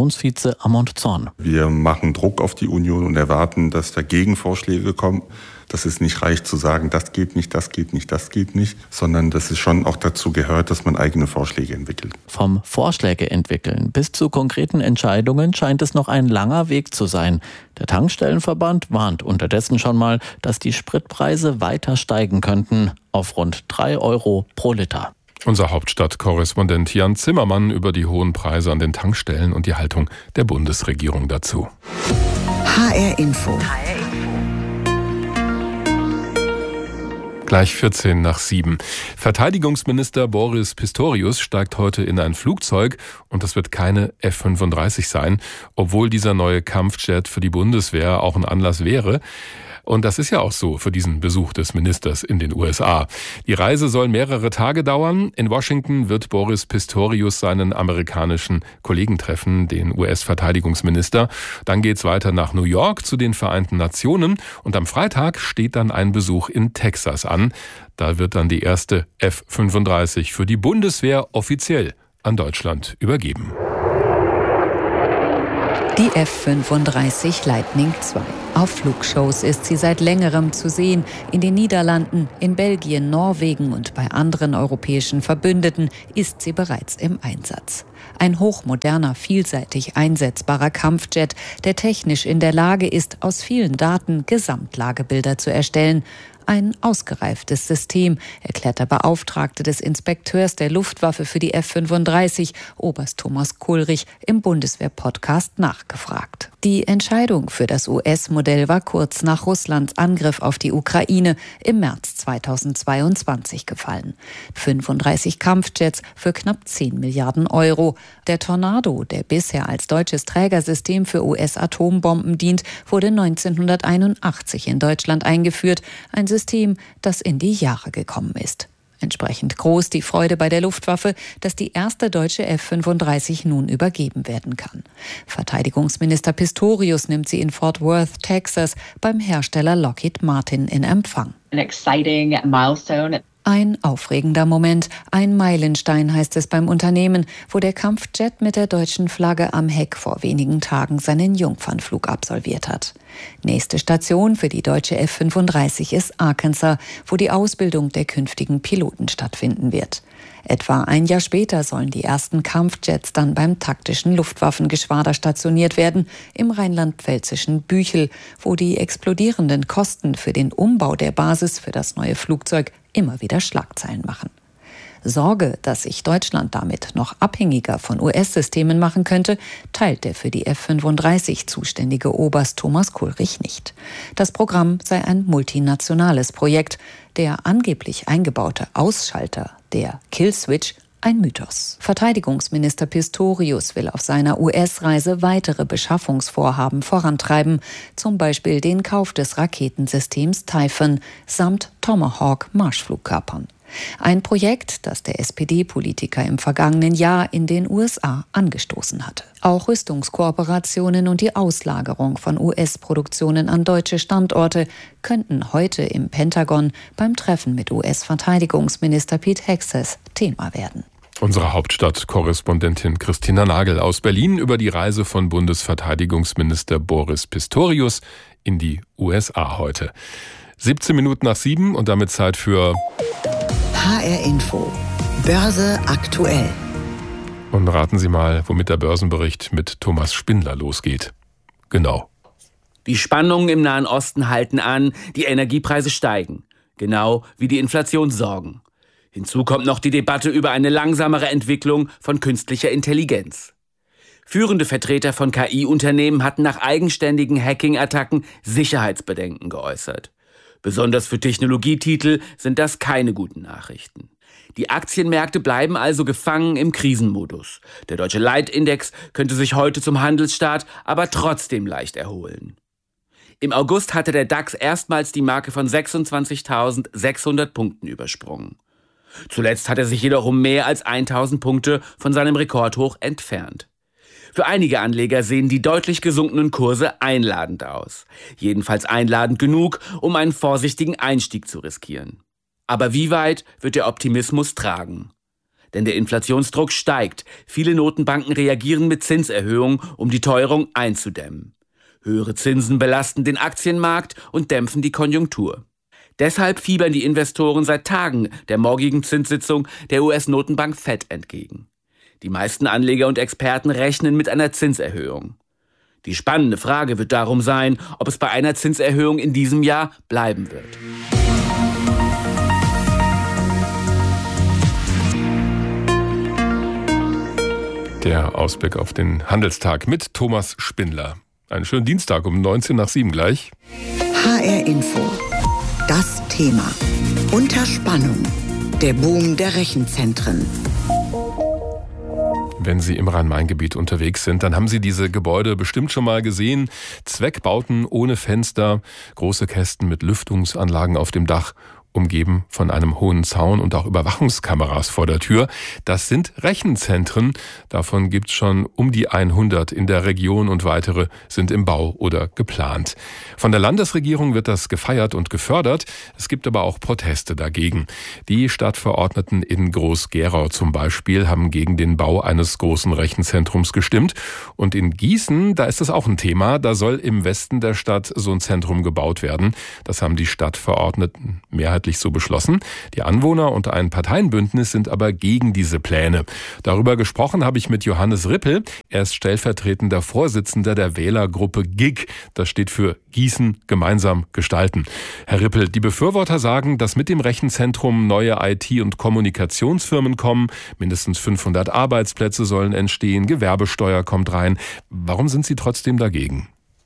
Fraktionsvize Amond Zorn. Wir machen Druck auf die Union und erwarten, dass da Gegenvorschläge kommen. dass es nicht reicht zu sagen, das geht nicht, das geht nicht, das geht nicht, sondern dass es schon auch dazu gehört, dass man eigene Vorschläge entwickelt. Vom Vorschläge entwickeln bis zu konkreten Entscheidungen scheint es noch ein langer Weg zu sein. Der Tankstellenverband warnt unterdessen schon mal, dass die Spritpreise weiter steigen könnten auf rund drei Euro pro Liter. Unser Hauptstadtkorrespondent Jan Zimmermann über die hohen Preise an den Tankstellen und die Haltung der Bundesregierung dazu. H R Info. Gleich vierzehn nach sieben. Verteidigungsminister Boris Pistorius steigt heute in ein Flugzeug und das wird keine F fünfunddreißig sein, obwohl dieser neue Kampfjet für die Bundeswehr auch ein Anlass wäre. Und das ist ja auch so für diesen Besuch des Ministers in den U S A. Die Reise soll mehrere Tage dauern. In Washington wird Boris Pistorius seinen amerikanischen Kollegen treffen, den U S-Verteidigungsminister. Dann geht's weiter nach New York zu den Vereinten Nationen. Und am Freitag steht dann ein Besuch in Texas an. Da wird dann die erste F fünfunddreißig für die Bundeswehr offiziell an Deutschland übergeben. Die F fünfunddreißig Lightning zwei. Auf Flugshows ist sie seit längerem zu sehen. In den Niederlanden, in Belgien, Norwegen und bei anderen europäischen Verbündeten ist sie bereits im Einsatz. Ein hochmoderner, vielseitig einsetzbarer Kampfjet, der technisch in der Lage ist, aus vielen Daten Gesamtlagebilder zu erstellen. Ein ausgereiftes System, erklärt der Beauftragte des Inspekteurs der Luftwaffe für die F fünfunddreißig, Oberst Thomas Kulrich, im Bundeswehr-Podcast nachgefragt. Die Entscheidung für das U S-Modell war kurz nach Russlands Angriff auf die Ukraine im März zweitausendzweiundzwanzig gefallen. fünfunddreißig Kampfjets für knapp zehn Milliarden Euro. Der Tornado, der bisher als deutsches Trägersystem für U S-Atombomben dient, wurde neunzehnhunderteinundachtzig in Deutschland eingeführt. Ein System, das in die Jahre gekommen ist. Entsprechend groß die Freude bei der Luftwaffe, dass die erste deutsche F fünfunddreißig nun übergeben werden kann. Verteidigungsminister Pistorius nimmt sie in Fort Worth, Texas, beim Hersteller Lockheed Martin in Empfang. An exciting milestone. Ein aufregender Moment, ein Meilenstein heißt es beim Unternehmen, wo der Kampfjet mit der deutschen Flagge am Heck vor wenigen Tagen seinen Jungfernflug absolviert hat. Nächste Station für die deutsche F fünfunddreißig ist Arkansas, wo die Ausbildung der künftigen Piloten stattfinden wird. Etwa ein Jahr später sollen die ersten Kampfjets dann beim taktischen Luftwaffengeschwader stationiert werden, im rheinland-pfälzischen Büchel, wo die explodierenden Kosten für den Umbau der Basis für das neue Flugzeug immer wieder Schlagzeilen machen. Sorge, dass sich Deutschland damit noch abhängiger von U S-Systemen machen könnte, teilt der für die F fünfunddreißig zuständige Oberst Thomas Kulrich nicht. Das Programm sei ein multinationales Projekt. Der angeblich eingebaute Ausschalter, der Killswitch, ein Mythos. Verteidigungsminister Pistorius will auf seiner U S-Reise weitere Beschaffungsvorhaben vorantreiben, zum Beispiel den Kauf des Raketensystems Typhoon samt Tomahawk-Marschflugkörpern. Ein Projekt, das der S P D-Politiker im vergangenen Jahr in den U S A angestoßen hatte. Auch Rüstungskooperationen und die Auslagerung von U S-Produktionen an deutsche Standorte könnten heute im Pentagon beim Treffen mit U S-Verteidigungsminister Pete Hegseth Thema werden. Unsere Hauptstadtkorrespondentin Christina Nagel aus Berlin über die Reise von Bundesverteidigungsminister Boris Pistorius in die U S A heute. siebzehn Minuten nach sieben und damit Zeit für H R Info. Börse aktuell. Und raten Sie mal, womit der Börsenbericht mit Thomas Spindler losgeht. Genau. Die Spannungen im Nahen Osten halten an, die Energiepreise steigen. Genau wie die Inflationssorgen. Hinzu kommt noch die Debatte über eine langsamere Entwicklung von künstlicher Intelligenz. Führende Vertreter von K I-Unternehmen hatten nach eigenständigen Hacking-Attacken Sicherheitsbedenken geäußert. Besonders für Technologietitel sind das keine guten Nachrichten. Die Aktienmärkte bleiben also gefangen im Krisenmodus. Der deutsche Leitindex könnte sich heute zum Handelsstart aber trotzdem leicht erholen. Im August hatte der DAX erstmals die Marke von sechsundzwanzigtausendsechshundert Punkten übersprungen. Zuletzt hat er sich jedoch um mehr als tausend Punkte von seinem Rekordhoch entfernt. Für einige Anleger sehen die deutlich gesunkenen Kurse einladend aus. Jedenfalls einladend genug, um einen vorsichtigen Einstieg zu riskieren. Aber wie weit wird der Optimismus tragen? Denn der Inflationsdruck steigt. Viele Notenbanken reagieren mit Zinserhöhungen, um die Teuerung einzudämmen. Höhere Zinsen belasten den Aktienmarkt und dämpfen die Konjunktur. Deshalb fiebern die Investoren seit Tagen der morgigen Zinssitzung der U S-Notenbank Fed entgegen. Die meisten Anleger und Experten rechnen mit einer Zinserhöhung. Die spannende Frage wird darum sein, ob es bei einer Zinserhöhung in diesem Jahr bleiben wird. Der Ausblick auf den Handelstag mit Thomas Spindler. Einen schönen Dienstag um neunzehn nach sieben gleich. H R Info. Das Thema. Unter Spannung. Der Boom der Rechenzentren. Wenn Sie im Rhein-Main-Gebiet unterwegs sind, dann haben Sie diese Gebäude bestimmt schon mal gesehen. Zweckbauten ohne Fenster, große Kästen mit Lüftungsanlagen auf dem Dach, umgeben von einem hohen Zaun und auch Überwachungskameras vor der Tür. Das sind Rechenzentren. Davon gibt es schon um die hundert in der Region und weitere sind im Bau oder geplant. Von der Landesregierung wird das gefeiert und gefördert. Es gibt aber auch Proteste dagegen. Die Stadtverordneten in Groß-Gerau zum Beispiel haben gegen den Bau eines großen Rechenzentrums gestimmt. Und in Gießen, da ist das auch ein Thema. Da soll im Westen der Stadt so ein Zentrum gebaut werden. Das haben die Stadtverordneten mehrheitlich so beschlossen. Die Anwohner und ein Parteienbündnis sind aber gegen diese Pläne. Darüber gesprochen habe ich mit Johannes Rippel. Er ist stellvertretender Vorsitzender der Wählergruppe G I G. Das steht für Gießen gemeinsam gestalten. Herr Rippel, die Befürworter sagen, dass mit dem Rechenzentrum neue I T- und Kommunikationsfirmen kommen. Mindestens fünfhundert Arbeitsplätze sollen entstehen. Gewerbesteuer kommt rein. Warum sind Sie trotzdem dagegen?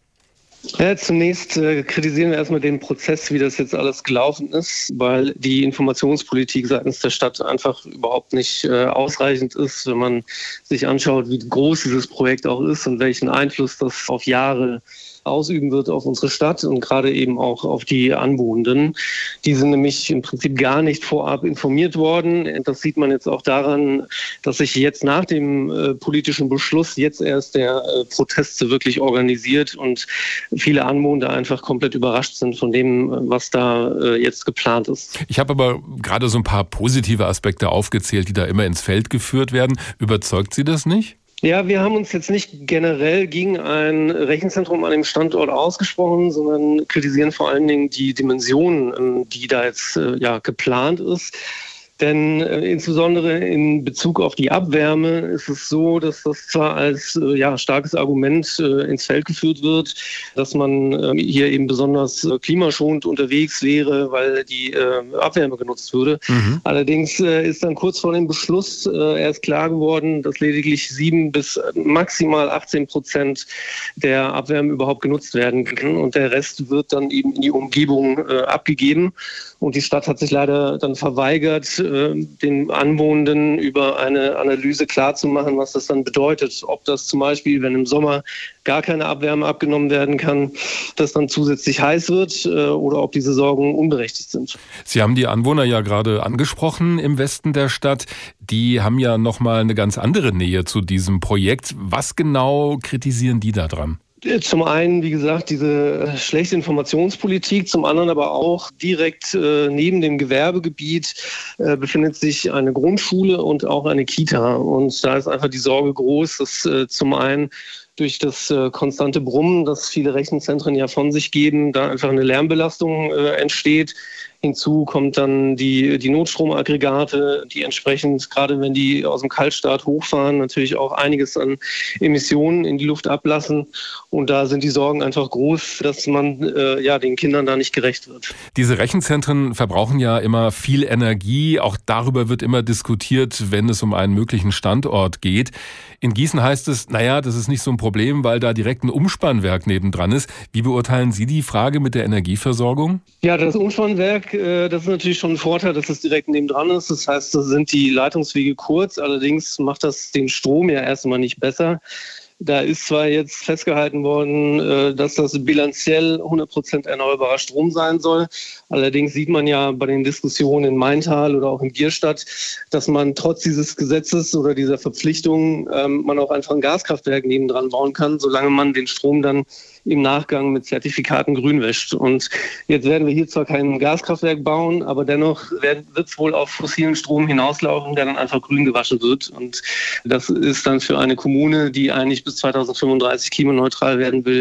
Ja, zunächst äh, kritisieren wir erstmal den Prozess, wie das jetzt alles gelaufen ist, weil die Informationspolitik seitens der Stadt einfach überhaupt nicht äh, ausreichend ist, wenn man sich anschaut, wie groß dieses Projekt auch ist und welchen Einfluss das auf Jahre ausüben wird auf unsere Stadt und gerade eben auch auf die Anwohnenden. Die sind nämlich im Prinzip gar nicht vorab informiert worden. Das sieht man jetzt auch daran, dass sich jetzt nach dem äh, politischen Beschluss jetzt erst der äh, Protest wirklich organisiert und viele Anwohner einfach komplett überrascht sind von dem, was da äh, jetzt geplant ist. Ich habe aber gerade so ein paar positive Aspekte aufgezählt, die da immer ins Feld geführt werden. Überzeugt Sie das nicht? Ja, wir haben uns jetzt nicht generell gegen ein Rechenzentrum an dem Standort ausgesprochen, sondern kritisieren vor allen Dingen die Dimensionen, die da jetzt ja geplant ist. Denn äh, insbesondere in Bezug auf die Abwärme ist es so, dass das zwar als äh, ja, starkes Argument äh, ins Feld geführt wird, dass man äh, hier eben besonders äh, klimaschonend unterwegs wäre, weil die äh, Abwärme genutzt würde. Mhm. Allerdings äh, ist dann kurz vor dem Beschluss äh, erst klar geworden, dass lediglich sieben bis maximal achtzehn Prozent der Abwärme überhaupt genutzt werden kann und der Rest wird dann eben in die Umgebung äh, abgegeben. Und die Stadt hat sich leider dann verweigert, den Anwohnenden über eine Analyse klarzumachen, was das dann bedeutet. Ob das zum Beispiel, wenn im Sommer gar keine Abwärme abgenommen werden kann, dass dann zusätzlich heiß wird oder ob diese Sorgen unberechtigt sind. Sie haben die Anwohner ja gerade angesprochen im Westen der Stadt. Die haben ja nochmal eine ganz andere Nähe zu diesem Projekt. Was genau kritisieren die da dran? Zum einen, wie gesagt, diese schlechte Informationspolitik, zum anderen aber auch direkt äh, neben dem Gewerbegebiet äh, befindet sich eine Grundschule und auch eine Kita. Und da ist einfach die Sorge groß, dass äh, zum einen durch das äh, konstante Brummen, das viele Rechenzentren ja von sich geben, da einfach eine Lärmbelastung äh, entsteht. Hinzu kommt dann die, die Notstromaggregate, die entsprechend, gerade wenn die aus dem Kaltstart hochfahren, natürlich auch einiges an Emissionen in die Luft ablassen. Und da sind die Sorgen einfach groß, dass man äh, ja, den Kindern da nicht gerecht wird. Diese Rechenzentren verbrauchen ja immer viel Energie. Auch darüber wird immer diskutiert, wenn es um einen möglichen Standort geht. In Gießen heißt es, naja, das ist nicht so ein Problem, weil da direkt ein Umspannwerk nebendran ist. Wie beurteilen Sie die Frage mit der Energieversorgung? Ja, das Umspannwerk, das ist natürlich schon ein Vorteil, dass es direkt nebendran ist. Das heißt, da sind die Leitungswege kurz. Allerdings macht das den Strom ja erstmal nicht besser. Da ist zwar jetzt festgehalten worden, dass das bilanziell hundert Prozent erneuerbarer Strom sein soll. Allerdings sieht man ja bei den Diskussionen in Maintal oder auch in Bierstadt, dass man trotz dieses Gesetzes oder dieser Verpflichtung man auch einfach ein Gaskraftwerk nebendran bauen kann, solange man den Strom dann im Nachgang mit Zertifikaten grün wäscht. Und jetzt werden wir hier zwar kein Gaskraftwerk bauen, aber dennoch wird es wohl auf fossilen Strom hinauslaufen, der dann einfach grün gewaschen wird. Und das ist dann für eine Kommune, die eigentlich bis zweitausendfünfunddreißig klimaneutral werden will,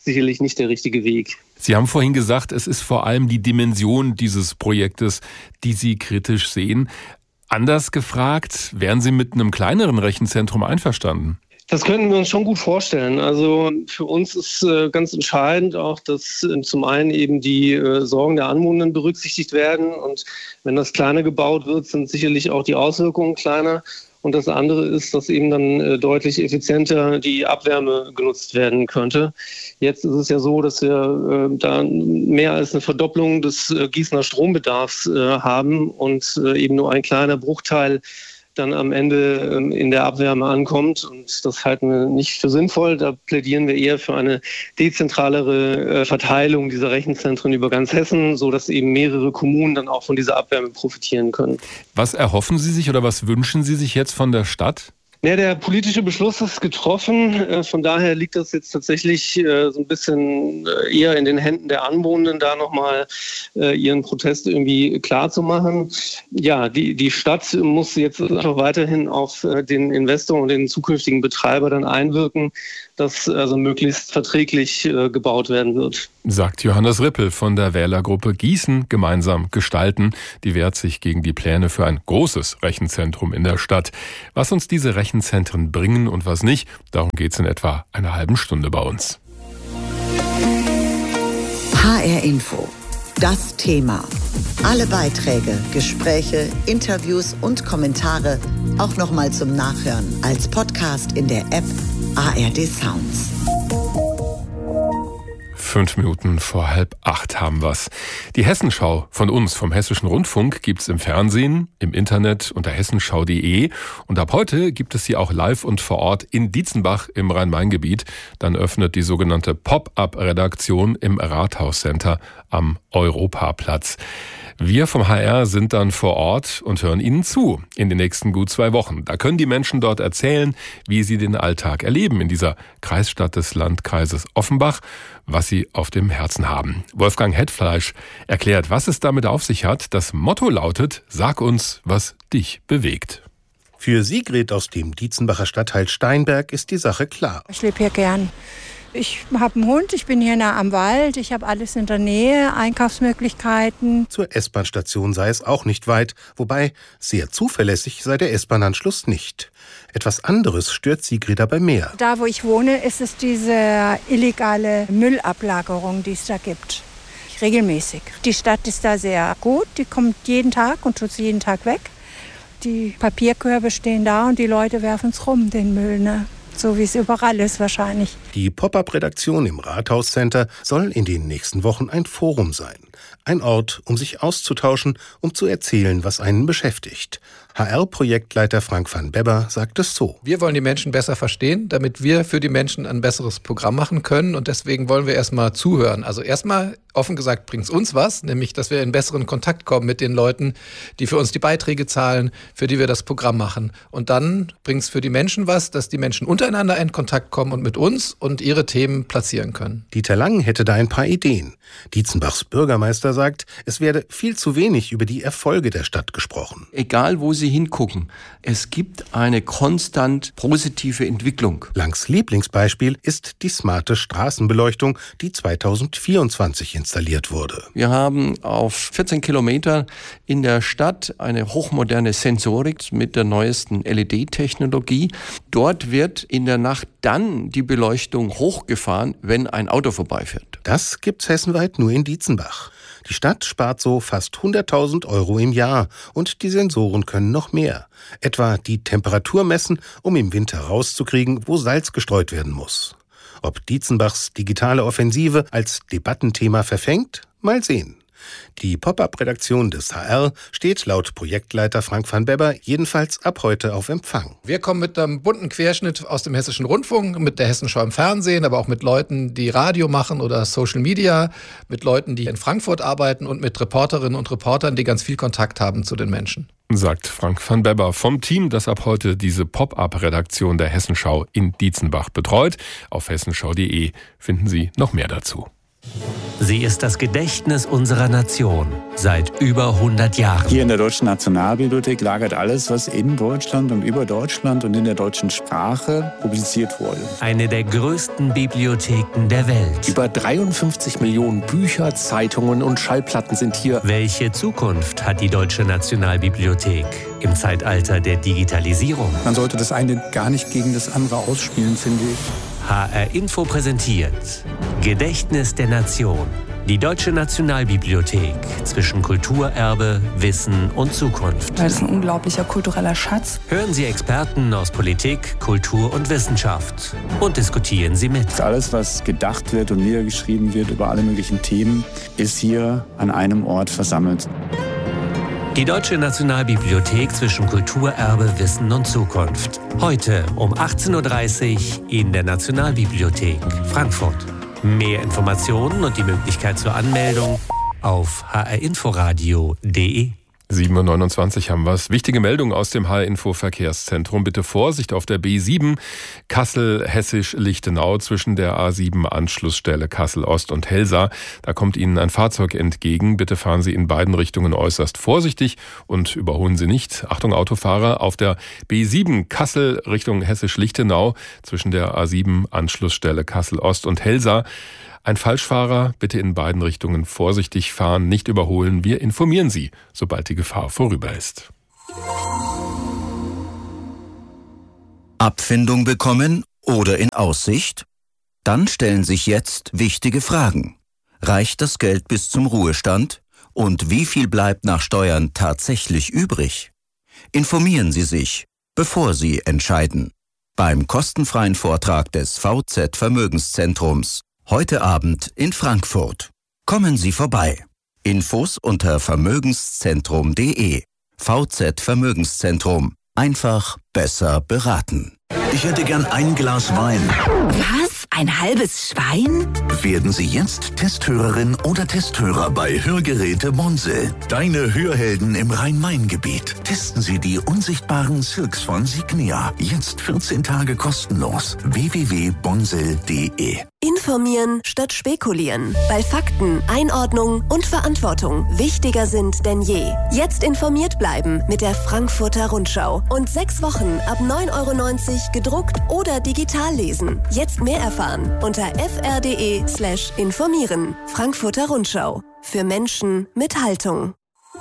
sicherlich nicht der richtige Weg. Sie haben vorhin gesagt, es ist vor allem die Dimension dieses Projektes, die Sie kritisch sehen. Anders gefragt, wären Sie mit einem kleineren Rechenzentrum einverstanden? Das könnten wir uns schon gut vorstellen. Also für uns ist äh, ganz entscheidend auch, dass äh, zum einen eben die äh, Sorgen der Anwohner berücksichtigt werden. Und wenn das kleiner gebaut wird, sind sicherlich auch die Auswirkungen kleiner. Und das andere ist, dass eben dann äh, deutlich effizienter die Abwärme genutzt werden könnte. Jetzt ist es ja so, dass wir äh, da mehr als eine Verdopplung des äh, Gießener Strombedarfs äh, haben und äh, eben nur ein kleiner Bruchteil dann am Ende in der Abwärme ankommt. Und das halten wir nicht für sinnvoll. Da plädieren wir eher für eine dezentralere Verteilung dieser Rechenzentren über ganz Hessen, sodass eben mehrere Kommunen dann auch von dieser Abwärme profitieren können. Was erhoffen Sie sich oder was wünschen Sie sich jetzt von der Stadt? Ja, der politische Beschluss ist getroffen. Von daher liegt das jetzt tatsächlich so ein bisschen eher in den Händen der Anwohner, da nochmal ihren Protest irgendwie klar zu machen. Ja, die, die Stadt muss jetzt einfach weiterhin auf den Investor und den zukünftigen Betreiber dann einwirken, dass also möglichst verträglich gebaut werden wird. Sagt Johannes Rippel von der Wählergruppe Gießen gemeinsam gestalten. Die wehrt sich gegen die Pläne für ein großes Rechenzentrum in der Stadt. Was uns diese Rechenzentren bringen und was nicht, darum geht es in etwa einer halben Stunde bei uns. H R Info. Das Thema. Alle Beiträge, Gespräche, Interviews und Kommentare auch nochmal zum Nachhören als Podcast in der App A R D Sounds. Fünf Minuten vor halb acht haben wir's. Die Hessenschau von uns, vom Hessischen Rundfunk, gibt's im Fernsehen, im Internet unter hessenschau punkt de. Und ab heute gibt es sie auch live und vor Ort in Dietzenbach im Rhein-Main-Gebiet. Dann öffnet die sogenannte Pop-up-Redaktion im Rathaus-Center am Europaplatz. Wir vom H R sind dann vor Ort und hören Ihnen zu in den nächsten gut zwei Wochen. Da können die Menschen dort erzählen, wie sie den Alltag erleben in dieser Kreisstadt des Landkreises Offenbach, was sie auf dem Herzen haben. Wolfgang Hetfleisch erklärt, was es damit auf sich hat. Das Motto lautet: Sag uns, was dich bewegt. Für Sigrid aus dem Dietzenbacher Stadtteil Steinberg ist die Sache klar. Ich lebe hier gern. Ich habe einen Hund, ich bin hier nah am Wald, ich habe alles in der Nähe, Einkaufsmöglichkeiten. Zur S-Bahn-Station sei es auch nicht weit, wobei sehr zuverlässig sei der S-Bahn-Anschluss nicht. Etwas anderes stört Sigrid dabei mehr. Da, wo ich wohne, ist es diese illegale Müllablagerung, die es da gibt. Regelmäßig. Die Stadt ist da sehr gut, die kommt jeden Tag und tut sie jeden Tag weg. Die Papierkörbe stehen da und die Leute werfen es rum, den Müll, ne? So wie es überall ist wahrscheinlich. Die Pop-up-Redaktion im Rathaus-Center soll in den nächsten Wochen ein Forum sein. Ein Ort, um sich auszutauschen, um zu erzählen, was einen beschäftigt. H R-Projektleiter Frank van Bebber sagt es so. Wir wollen die Menschen besser verstehen, damit wir für die Menschen ein besseres Programm machen können. Und deswegen wollen wir erstmal zuhören. Also erstmal, offen gesagt, bringt es uns was, nämlich, dass wir in besseren Kontakt kommen mit den Leuten, die für uns die Beiträge zahlen, für die wir das Programm machen. Und dann bringt es für die Menschen was, dass die Menschen untereinander in Kontakt kommen und mit uns und ihre Themen platzieren können. Dieter Lang hätte da ein paar Ideen. Dietzenbachs Bürgermeister sagt, es werde viel zu wenig über die Erfolge der Stadt gesprochen. Egal, wo Sie hingucken, es gibt eine konstant positive Entwicklung. Langs Lieblingsbeispiel ist die smarte Straßenbeleuchtung, die zweitausendvierundzwanzig installiert wurde. Wir haben auf vierzehn Kilometer in der Stadt eine hochmoderne Sensorik mit der neuesten L E D-Technologie. Dort wird in der Nacht dann die Beleuchtung hochgefahren, wenn ein Auto vorbeifährt. Das gibt's hessenweit nur in Dietzenbach. Die Stadt spart so fast hunderttausend Euro im Jahr und die Sensoren können noch mehr. Etwa die Temperatur messen, um im Winter rauszukriegen, wo Salz gestreut werden muss. Ob Dietzenbachs digitale Offensive als Debattenthema verfängt? Mal sehen. Die Pop-up-Redaktion des H R steht laut Projektleiter Frank van Bebber jedenfalls ab heute auf Empfang. Wir kommen mit einem bunten Querschnitt aus dem Hessischen Rundfunk, mit der Hessenschau im Fernsehen, aber auch mit Leuten, die Radio machen oder Social Media, mit Leuten, die in Frankfurt arbeiten und mit Reporterinnen und Reportern, die ganz viel Kontakt haben zu den Menschen. Sagt Frank van Bebber vom Team, das ab heute diese Pop-up-Redaktion der Hessenschau in Dietzenbach betreut. Auf hessenschau punkt de finden Sie noch mehr dazu. Sie ist das Gedächtnis unserer Nation seit über hundert Jahren. Hier in der Deutschen Nationalbibliothek lagert alles, was in Deutschland und über Deutschland und in der deutschen Sprache publiziert wurde. Eine der größten Bibliotheken der Welt. Über dreiundfünfzig Millionen Bücher, Zeitungen und Schallplatten sind hier. Welche Zukunft hat die Deutsche Nationalbibliothek im Zeitalter der Digitalisierung? Man sollte das eine gar nicht gegen das andere ausspielen, finde ich. H R Info präsentiert Gedächtnis der Nation. Die Deutsche Nationalbibliothek zwischen Kulturerbe, Wissen und Zukunft. Das ist ein unglaublicher kultureller Schatz. Hören Sie Experten aus Politik, Kultur und Wissenschaft und diskutieren Sie mit. Alles, was gedacht wird und niedergeschrieben wird über alle möglichen Themen, ist hier an einem Ort versammelt. Die Deutsche Nationalbibliothek zwischen Kulturerbe, Wissen und Zukunft. Heute um achtzehn Uhr dreißig in der Nationalbibliothek Frankfurt. Mehr Informationen und die Möglichkeit zur Anmeldung auf h r inforadio punkt d e. sieben Uhr neunundzwanzig haben wir es. Wichtige Meldung aus dem H R-Info Verkehrszentrum. Bitte Vorsicht auf der B sieben Kassel-Hessisch-Lichtenau zwischen der A sieben Anschlussstelle Kassel-Ost und Helsa. Da kommt Ihnen ein Fahrzeug entgegen. Bitte fahren Sie in beiden Richtungen äußerst vorsichtig und überholen Sie nicht. Achtung Autofahrer, auf der B sieben Kassel Richtung Hessisch-Lichtenau zwischen der A sieben Anschlussstelle Kassel-Ost und Helsa. Ein Falschfahrer, bitte in beiden Richtungen vorsichtig fahren, nicht überholen. Wir informieren Sie, sobald die Gefahr vorüber ist. Abfindung bekommen oder in Aussicht? Dann stellen sich jetzt wichtige Fragen. Reicht das Geld bis zum Ruhestand? Und wie viel bleibt nach Steuern tatsächlich übrig? Informieren Sie sich, bevor Sie entscheiden. Beim kostenfreien Vortrag des V Z Vermögenszentrums. Heute Abend in Frankfurt. Kommen Sie vorbei. Infos unter vermögenszentrum punkt d e. V Z Vermögenszentrum. Einfach besser beraten. Ich hätte gern ein Glas Wein. Was? Ein halbes Schwein? Werden Sie jetzt Testhörerin oder Testhörer bei Hörgeräte Bonsel. Deine Hörhelden im Rhein-Main-Gebiet. Testen Sie die unsichtbaren Silks von Signia. Jetzt vierzehn Tage kostenlos. w w w punkt bonsel punkt d e. Informieren statt spekulieren. Weil Fakten, Einordnung und Verantwortung wichtiger sind denn je. Jetzt informiert bleiben mit der Frankfurter Rundschau. Und sechs Wochen ab neun Euro neunzig gedruckt oder digital lesen. Jetzt mehr erfahren unter f r punkt d e slash informieren. Frankfurter Rundschau. Für Menschen mit Haltung.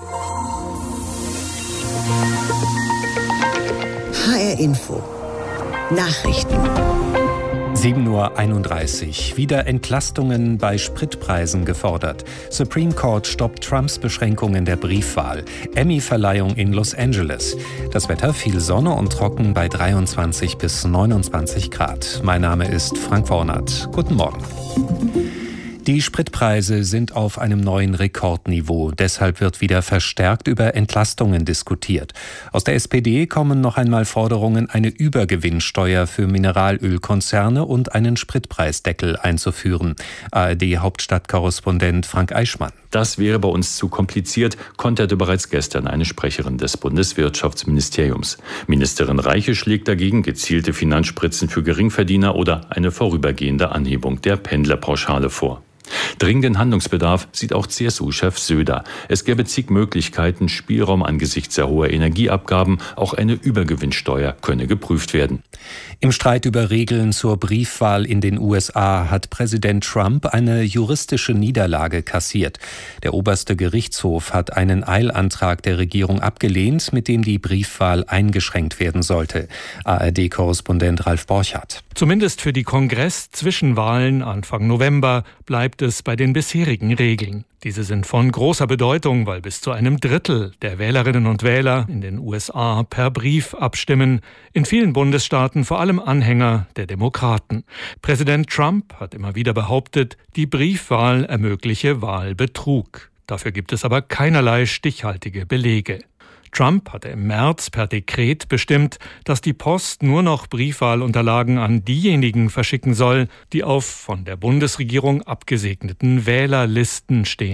H R Info. Nachrichten. sieben Uhr einunddreißig. Wieder Entlastungen bei Spritpreisen gefordert. Supreme Court stoppt Trumps Beschränkungen der Briefwahl. Emmy-Verleihung in Los Angeles. Das Wetter viel Sonne und trocken bei dreiundzwanzig bis neunundzwanzig Grad. Mein Name ist Frank Wornert. Guten Morgen. Die Spritpreise sind auf einem neuen Rekordniveau. Deshalb wird wieder verstärkt über Entlastungen diskutiert. Aus der S P D kommen noch einmal Forderungen, eine Übergewinnsteuer für Mineralölkonzerne und einen Spritpreisdeckel einzuführen. A R D-Hauptstadtkorrespondent Frank Eichmann. Das wäre bei uns zu kompliziert, konterte bereits gestern eine Sprecherin des Bundeswirtschaftsministeriums. Ministerin Reiche schlägt dagegen gezielte Finanzspritzen für Geringverdiener oder eine vorübergehende Anhebung der Pendlerpauschale vor. Dringenden Handlungsbedarf sieht auch C S U-Chef Söder. Es gäbe zig Möglichkeiten, Spielraum angesichts der hohen Energieabgaben. Auch eine Übergewinnsteuer könne geprüft werden. Im Streit über Regeln zur Briefwahl in den U S A hat Präsident Trump eine juristische Niederlage kassiert. Der oberste Gerichtshof hat einen Eilantrag der Regierung abgelehnt, mit dem die Briefwahl eingeschränkt werden sollte. A R D-Korrespondent Ralf Borchardt. Zumindest für die Kongress-Zwischenwahlen Anfang November bleibt es bei den bisherigen Regeln. Diese sind von großer Bedeutung, weil bis zu einem Drittel der Wählerinnen und Wähler in den U S A per Brief abstimmen. In vielen Bundesstaaten vor allem Anhänger der Demokraten. Präsident Trump hat immer wieder behauptet, die Briefwahl ermögliche Wahlbetrug. Dafür gibt es aber keinerlei stichhaltige Belege. Trump hatte im März per Dekret bestimmt, dass die Post nur noch Briefwahlunterlagen an diejenigen verschicken soll, die auf von der Bundesregierung abgesegneten Wählerlisten stehen.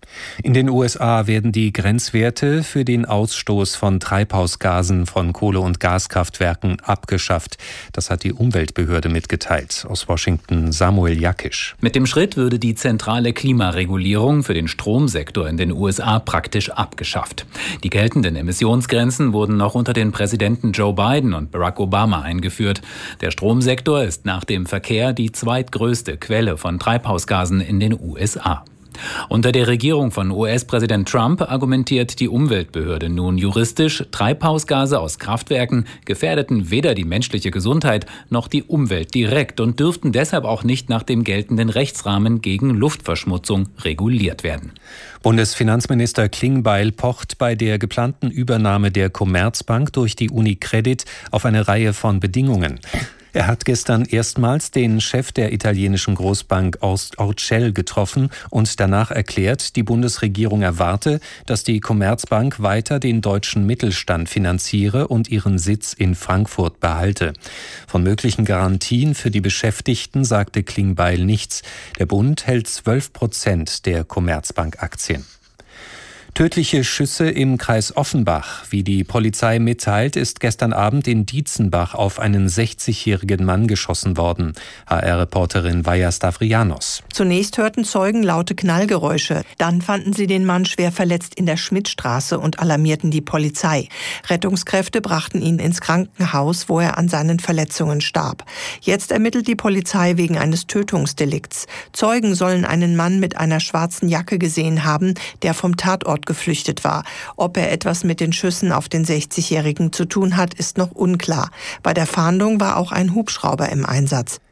In den U S A werden die Grenzwerte für den Ausstoß von Treibhausgasen von Kohle- und Gaskraftwerken abgeschafft. Das hat die Umweltbehörde mitgeteilt. Aus Washington Samuel Jakisch. Mit dem Schritt würde die zentrale Klimaregulierung für den Stromsektor in den U S A praktisch abgeschafft. Die geltenden Emissionsgrenzen wurden noch unter den Präsidenten Joe Biden und Barack Obama eingeführt. Der Stromsektor ist nach dem Verkehr die zweitgrößte Quelle von Treibhausgasen in den U S A. Unter der Regierung von U S-Präsident Trump argumentiert die Umweltbehörde nun juristisch, Treibhausgase aus Kraftwerken gefährdeten weder die menschliche Gesundheit noch die Umwelt direkt und dürften deshalb auch nicht nach dem geltenden Rechtsrahmen gegen Luftverschmutzung reguliert werden. Bundesfinanzminister Klingbeil pocht bei der geplanten Übernahme der Commerzbank durch die UniCredit auf eine Reihe von Bedingungen. Er hat gestern erstmals den Chef der italienischen Großbank Orcel getroffen und danach erklärt, die Bundesregierung erwarte, dass die Commerzbank weiter den deutschen Mittelstand finanziere und ihren Sitz in Frankfurt behalte. Von möglichen Garantien für die Beschäftigten sagte Klingbeil nichts. Der Bund hält zwölf Prozent der Commerzbank-Aktien. Tödliche Schüsse im Kreis Offenbach. Wie die Polizei mitteilt, ist gestern Abend in Dietzenbach auf einen sechzigjährigen Mann geschossen worden. H R-Reporterin Vaja Stavrianos. Zunächst hörten Zeugen laute Knallgeräusche. Dann fanden sie den Mann schwer verletzt in der Schmidtstraße und alarmierten die Polizei. Rettungskräfte brachten ihn ins Krankenhaus, wo er an seinen Verletzungen starb. Jetzt ermittelt die Polizei wegen eines Tötungsdelikts. Zeugen sollen einen Mann mit einer schwarzen Jacke gesehen haben, der vom Tatort geflüchtet war. Ob er etwas mit den Schüssen auf den sechzigjährigen zu tun hat, ist noch unklar. Bei der Fahndung war auch ein Hubschrauber im Einsatz.